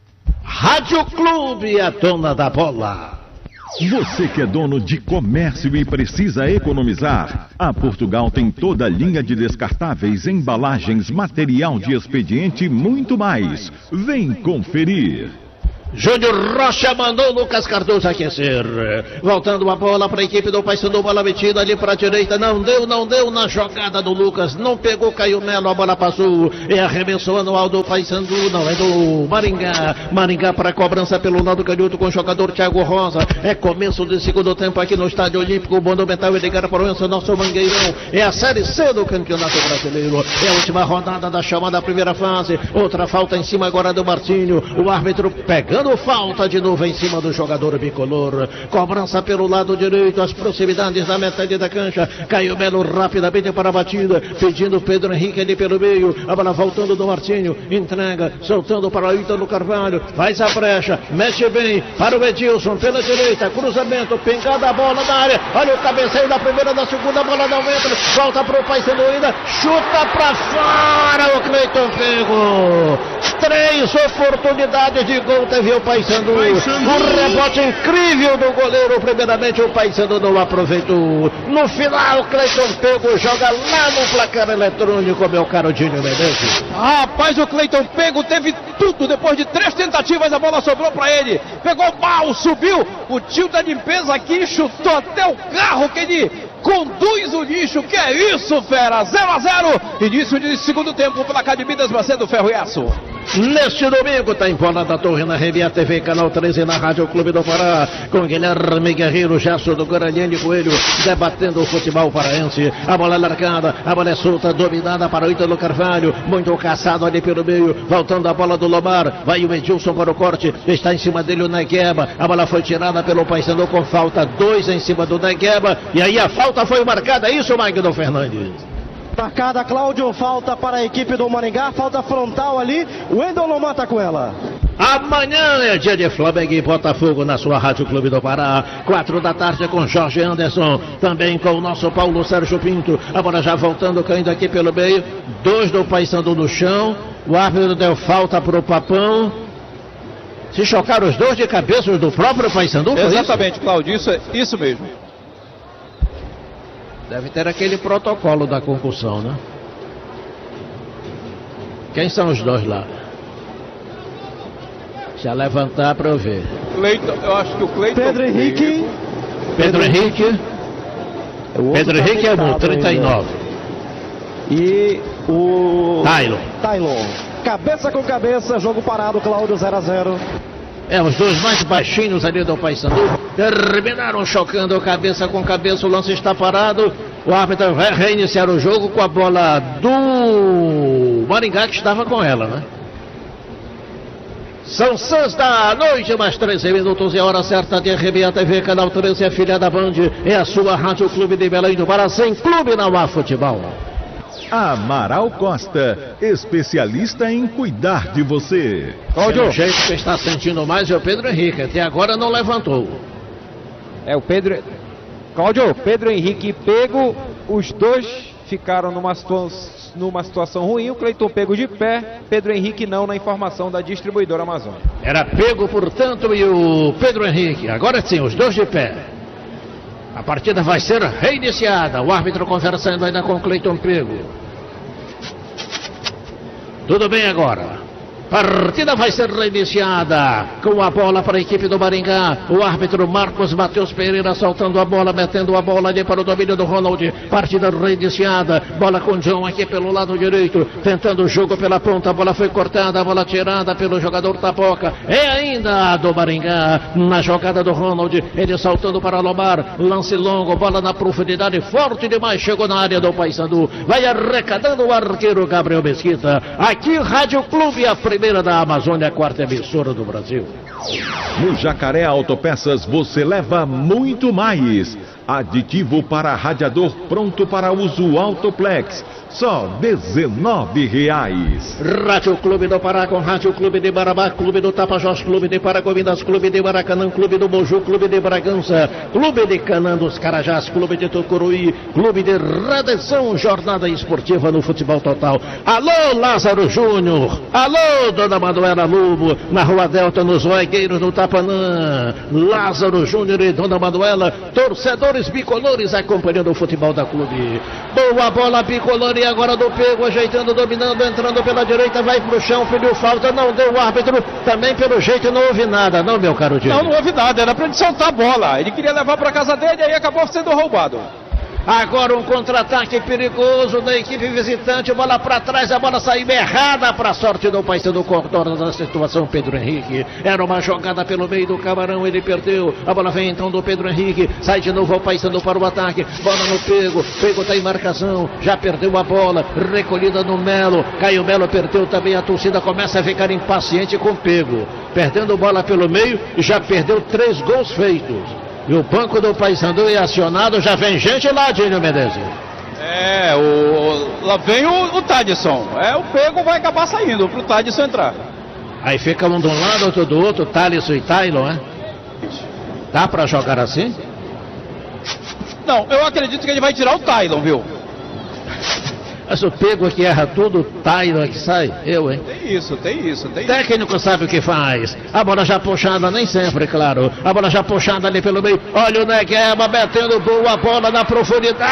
Rádio Clube, a dona da bola. Você que é dono de comércio e precisa economizar, a Portugal tem toda a linha de descartáveis, embalagens, material de expediente e muito mais. Vem conferir. Júnior Rocha mandou o Lucas Cardoso aquecer. Voltando a bola para a equipe do Paysandu, bola metida ali para a direita. Não deu, não deu na jogada do Lucas. Não pegou, caiu Melo, a bola passou. E arremessou anual do Paysandu, não é do Maringá. Maringá para a cobrança pelo lado canhoto com o jogador Thiago Rosa. É começo do segundo tempo aqui no Estádio Olímpico Monumental Edgar Proença, nosso Mangueirão. É a Série C do Campeonato Brasileiro. É a última rodada da chamada primeira fase. Outra falta em cima agora do Martinho. O árbitro pegando falta de novo em cima do jogador bicolor. Cobrança pelo lado direito, as proximidades da metade da cancha. Caiu Melo rapidamente para a batida, pedindo Pedro Henrique ali pelo meio. A bola voltando do Martinho, entrega, soltando para o Ítalo Carvalho. Faz a brecha, mexe bem para o Edilson pela direita. Cruzamento, pingada a bola na área. Olha o cabeceio da primeira, da segunda, a bola não entra. Volta para o Paysandu ainda, chuta para fora o Cleiton Pego. Três oportunidades de gol teve o Paysandu. Um rebote incrível do goleiro. Primeiramente o Paysandu não aproveitou. No final, Cleiton Pego joga lá no placar eletrônico, meu caro Dinho Menezes. Rapaz, o Cleiton Pego teve tudo. Depois de três tentativas, a bola sobrou para ele. Pegou mal, subiu. O tio da limpeza aqui chutou até o carro que ele conduz o lixo. Que é isso, fera? zero a zero. Início de segundo tempo, placar de Minas Macedo, Ferro e Aço. Neste domingo está em Bola da Torre na R B A T V, canal treze, na Rádio Clube do Pará, com Guilherme Guerreiro, Gerson do Guaraniani Coelho, debatendo o futebol paraense. A bola é largada, a bola é solta, dominada para o Ítalo Carvalho, muito caçado ali pelo meio, voltando a bola do Lomar, vai o Edilson para o corte, está em cima dele o Negueba, a bola foi tirada pelo Paysandu com falta, dois em cima do Negueba, e aí a falta foi marcada, é isso, Magno Fernandes? Marcada, Cláudio, falta para a equipe do Maringá, falta frontal ali, o Wendel Lomar tá com ela. Amanhã é dia de Flamengo e Botafogo na sua Rádio Clube do Pará, quatro da tarde com Jorge Anderson, também com o nosso Paulo Sérgio Pinto, a bola já voltando, caindo aqui pelo meio, dois do Paysandu no chão, o árbitro deu falta para o Papão. Se chocaram os dois de cabeça do próprio Paysandu? Exatamente, Cláudio, isso, isso mesmo. Deve ter aquele protocolo da concussão, né? Quem são os dois lá? Já levantar para eu ver. Cleiton, eu acho que o Cleiton... Pedro Henrique. Pedro Henrique. Pedro Henrique é o trinta e nove. E o... Taylor. Taylor. Cabeça com cabeça, jogo parado, Cláudio, zero a zero. É, os dois mais baixinhos ali do Paysandu terminaram chocando cabeça com cabeça, o lance está parado, o árbitro vai reiniciar o jogo com a bola do Maringá, que estava com ela, né? São seis da noite, mais treze minutos, e a hora certa de R B A T V, canal treze, é filha da Band, é a sua Rádio Clube de Belém do Pará, sem clube não há futebol. Amaral Costa, especialista em cuidar de você. Cláudio, o jeito que está sentindo mais é o Pedro Henrique, até agora não levantou. É o Pedro... Cláudio, Pedro Henrique Pego, os dois ficaram numa, situa... numa situação ruim, o Cleiton Pego de pé, Pedro Henrique não, na informação da distribuidora Amazônia. Era Pego, portanto, e o Pedro Henrique, agora sim, os dois de pé. A partida vai ser reiniciada, o árbitro conversando ainda com o Cleiton Pego. Tudo bem agora. Partida vai ser reiniciada. Com a bola para a equipe do Maringá. O árbitro Marcos Matheus Pereira soltando a bola, metendo a bola ali para o domínio do Ronald. Partida reiniciada. Bola com John aqui pelo lado direito. Tentando o jogo pela ponta. A bola foi cortada, a bola tirada pelo jogador Tapoca. É ainda do Maringá. Na jogada do Ronald. Ele saltando para Lomar. Lance longo, bola na profundidade. Forte demais. Chegou na área do Paysandu. Vai arrecadando o arqueiro Gabriel Mesquita. Aqui, Rádio Clube, a primeira da Amazônia, a quarta emissora do Brasil. No Jacaré Autopeças você leva muito mais. Aditivo para radiador pronto para uso Autoplex. Só dezenove reais. Rádio Clube do Pará com Rádio Clube de Marabá, Clube do Tapajós, Clube de Paragominas, Clube de Maracanã, Clube do Moju, Clube de Bragança, Clube de Canã dos Carajás, Clube de Tucuruí, Clube de Redenção, jornada esportiva no futebol total. Alô, Lázaro Júnior, alô, Dona Manuela Lobo, na Rua Delta, nos Vagueiros do Tapanã. Lázaro Júnior e Dona Manuela, torcedores bicolores acompanhando o futebol da Clube. Boa bola bicolor. E agora do Pego, ajeitando, dominando, entrando pela direita, vai pro chão, pediu falta, não deu o árbitro, também pelo jeito não houve nada, não, meu caro Diego? Não, não houve nada, era pra ele soltar a bola, ele queria levar pra casa dele e aí acabou sendo roubado. Agora um contra-ataque perigoso da equipe visitante, bola para trás, a bola saiu errada para a sorte do Paysandu, contorno da situação Pedro Henrique. Era uma jogada pelo meio do Camarão, ele perdeu, a bola vem então do Pedro Henrique, sai de novo o Paysandu para o ataque, bola no Pego, Pego está em marcação, já perdeu a bola, recolhida no Melo, Caio Melo perdeu também, a torcida começa a ficar impaciente com o Pego, perdendo bola pelo meio e já perdeu três gols feitos. E o banco do Paysandu é acionado, já vem gente lá, Dínio Menezes. É, o, lá vem o, o Tadson. É, o Pego vai acabar saindo pro Tadson entrar. Aí fica um de um lado, outro do outro, Thaleson e Taylor, é? Dá pra jogar assim? Não, eu acredito que ele vai tirar o Taylor, viu? Mas o Pego que erra tudo, o Taylor que sai, eu, hein? Tem isso, tem isso, tem isso. Técnico sabe o que faz. A bola já puxada, nem sempre, claro. A bola já puxada ali pelo meio. Olha o Negueba metendo boa bola na profundidade.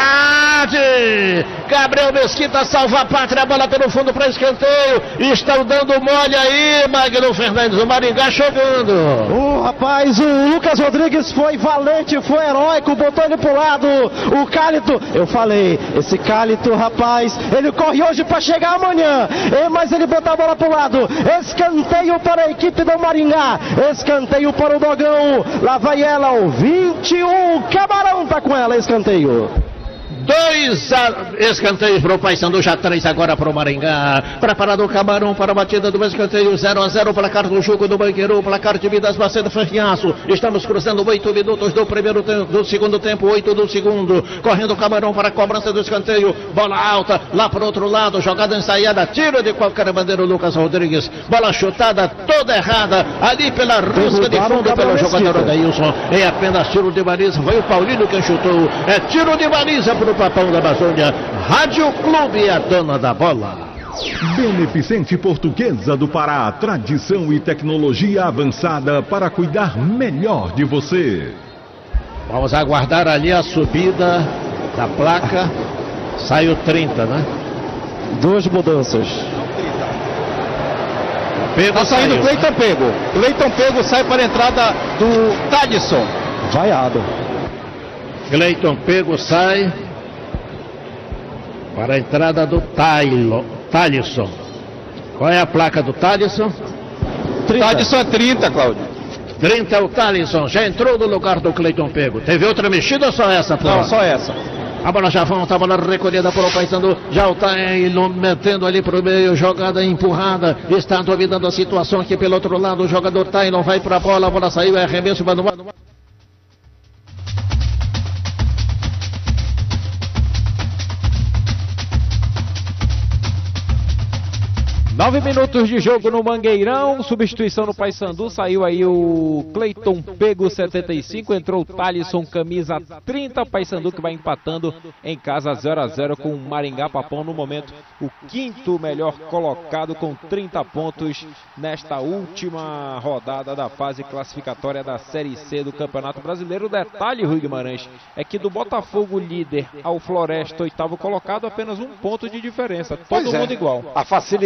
Gabriel Mesquita salva a pátria, a bola pelo fundo para escanteio. Estão dando mole aí, Magno Fernandes, o Maringá chegando. O rapaz, o Lucas Rodrigues foi valente, foi heróico, botou ele pro lado. O Cálito, eu falei, esse Cálito, rapaz, ele corre hoje para chegar amanhã, mas ele botou a bola pro lado. Escanteio para a equipe do Maringá, escanteio para o Dogão. Lá vai ela, o vinte e um, Camarão tá com ela, escanteio. Dois escanteios para o Paysandu, já três agora para o Maringá. Preparado o Camarão para a batida do escanteio, zero a zero, placar do jogo do Banqueiro, placar de Vidas Macedo Ferrinhaço. Estamos cruzando oito minutos do primeiro tempo, do segundo tempo, oito do segundo. Correndo o Camarão para a cobrança do escanteio, bola alta, lá para o outro lado, jogada ensaiada, tiro de qualquer bandeira, o Lucas Rodrigues. Bola chutada, toda errada, ali pela rusga de fundo pelo jogador Adailson. É apenas tiro de baliza, foi o Paulinho quem chutou. É tiro de baliza para o Papão da Amazônia. Rádio Clube, a dona da bola. Beneficente Portuguesa do Pará, tradição e tecnologia avançada para cuidar melhor de você. Vamos aguardar ali a subida da placa. Saiu trinta, né? Duas mudanças. Pego tá saindo o Cleiton Pego. Cleiton Pego sai para a entrada do Tadson. Vaiado. Cleiton Pego sai para a entrada do Thaleson. Qual é a placa do Thaleson? Tadson é trinta, Cláudio. trinta é o Thaleson. Já entrou no lugar do Cleiton Pego. Teve outra mexida ou só essa? Não, só essa. A bola já volta, a bola recolhida por o Paysandu. Já o Taylor metendo ali pro meio, jogada empurrada. Está dominando a situação aqui pelo outro lado. O jogador Taylor vai para a bola, a bola saiu, é arremesso manual. Nove minutos de jogo no Mangueirão, substituição no Paysandu, saiu aí o Cleiton Pego, setenta e cinco, entrou o Thaleson, camisa trinta, Paysandu que vai empatando em casa zero a zero com o Maringá Papão, no momento o quinto melhor colocado com trinta pontos nesta última rodada da fase classificatória da Série C do Campeonato Brasileiro. O detalhe, Rui Guimarães, é que do Botafogo líder ao Floresta oitavo colocado, apenas um ponto de diferença, todo pois mundo é. igual. A facilidade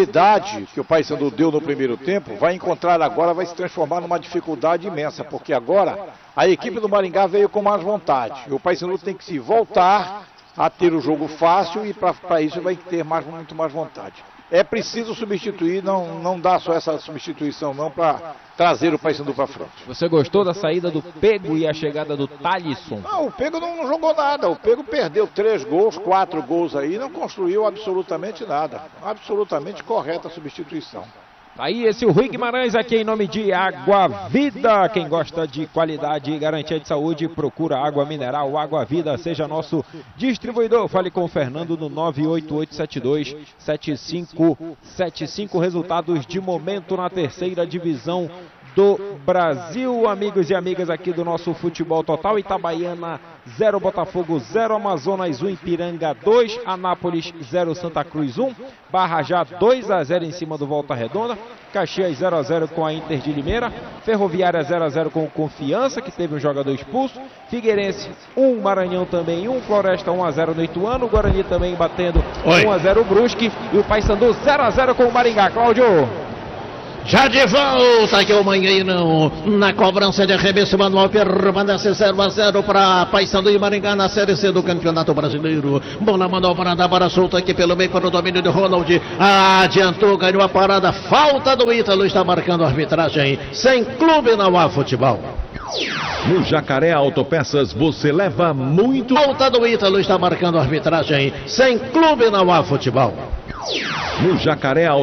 facilidade que o Paysandu deu no primeiro tempo, vai encontrar agora, vai se transformar numa dificuldade imensa, porque agora a equipe do Maringá veio com mais vontade. E o Paysandu tem que se voltar a ter o jogo fácil e para isso vai ter mais, muito mais vontade. É preciso substituir, não, não dá só essa substituição não para trazer o Paysandu para frente. Você gostou da saída do Pego e a chegada do Thalisson? Não, o Pego não, não jogou nada, o Pego perdeu três gols, quatro gols aí, não construiu absolutamente nada. Absolutamente correta a substituição. Aí esse o Rui Guimarães aqui em nome de Água Vida. Quem gosta de qualidade e garantia de saúde, procura água mineral, Água Vida, seja nosso distribuidor. Fale com o Fernando no nove oito oito sete dois sete cinco sete cinco. Resultados de momento na terceira divisão do Brasil, amigos e amigas aqui do nosso Futebol Total. Itabaiana zero, Botafogo zero, Amazonas um, Ipiranga dois, Anápolis zero, Santa Cruz um, Barrajá dois a zero em cima do Volta Redonda, Caxias zero a zero com a Inter de Limeira, Ferroviária zero a zero com o Confiança, que teve um jogador expulso, Figueirense um, Maranhão também um, Floresta um a zero no Ituano, Guarani também batendo Oi. um a zero o Brusque, e o Paysandu zero a zero com o Maringá. Cláudio. Já de volta aqui o Mangueirão, na cobrança de arremesso manual, permanece zero a zero para Paysandu e Maringá na Série C do Campeonato Brasileiro. Bola manobrada, para solta aqui pelo meio para o domínio de Ronald, adiantou, ganhou a parada, falta do Ítalo, está marcando a arbitragem, sem clube não há futebol. No Jacaré Autopeças você leva muito... Falta do Ítalo, está marcando a arbitragem, sem clube não há futebol. No Jacaré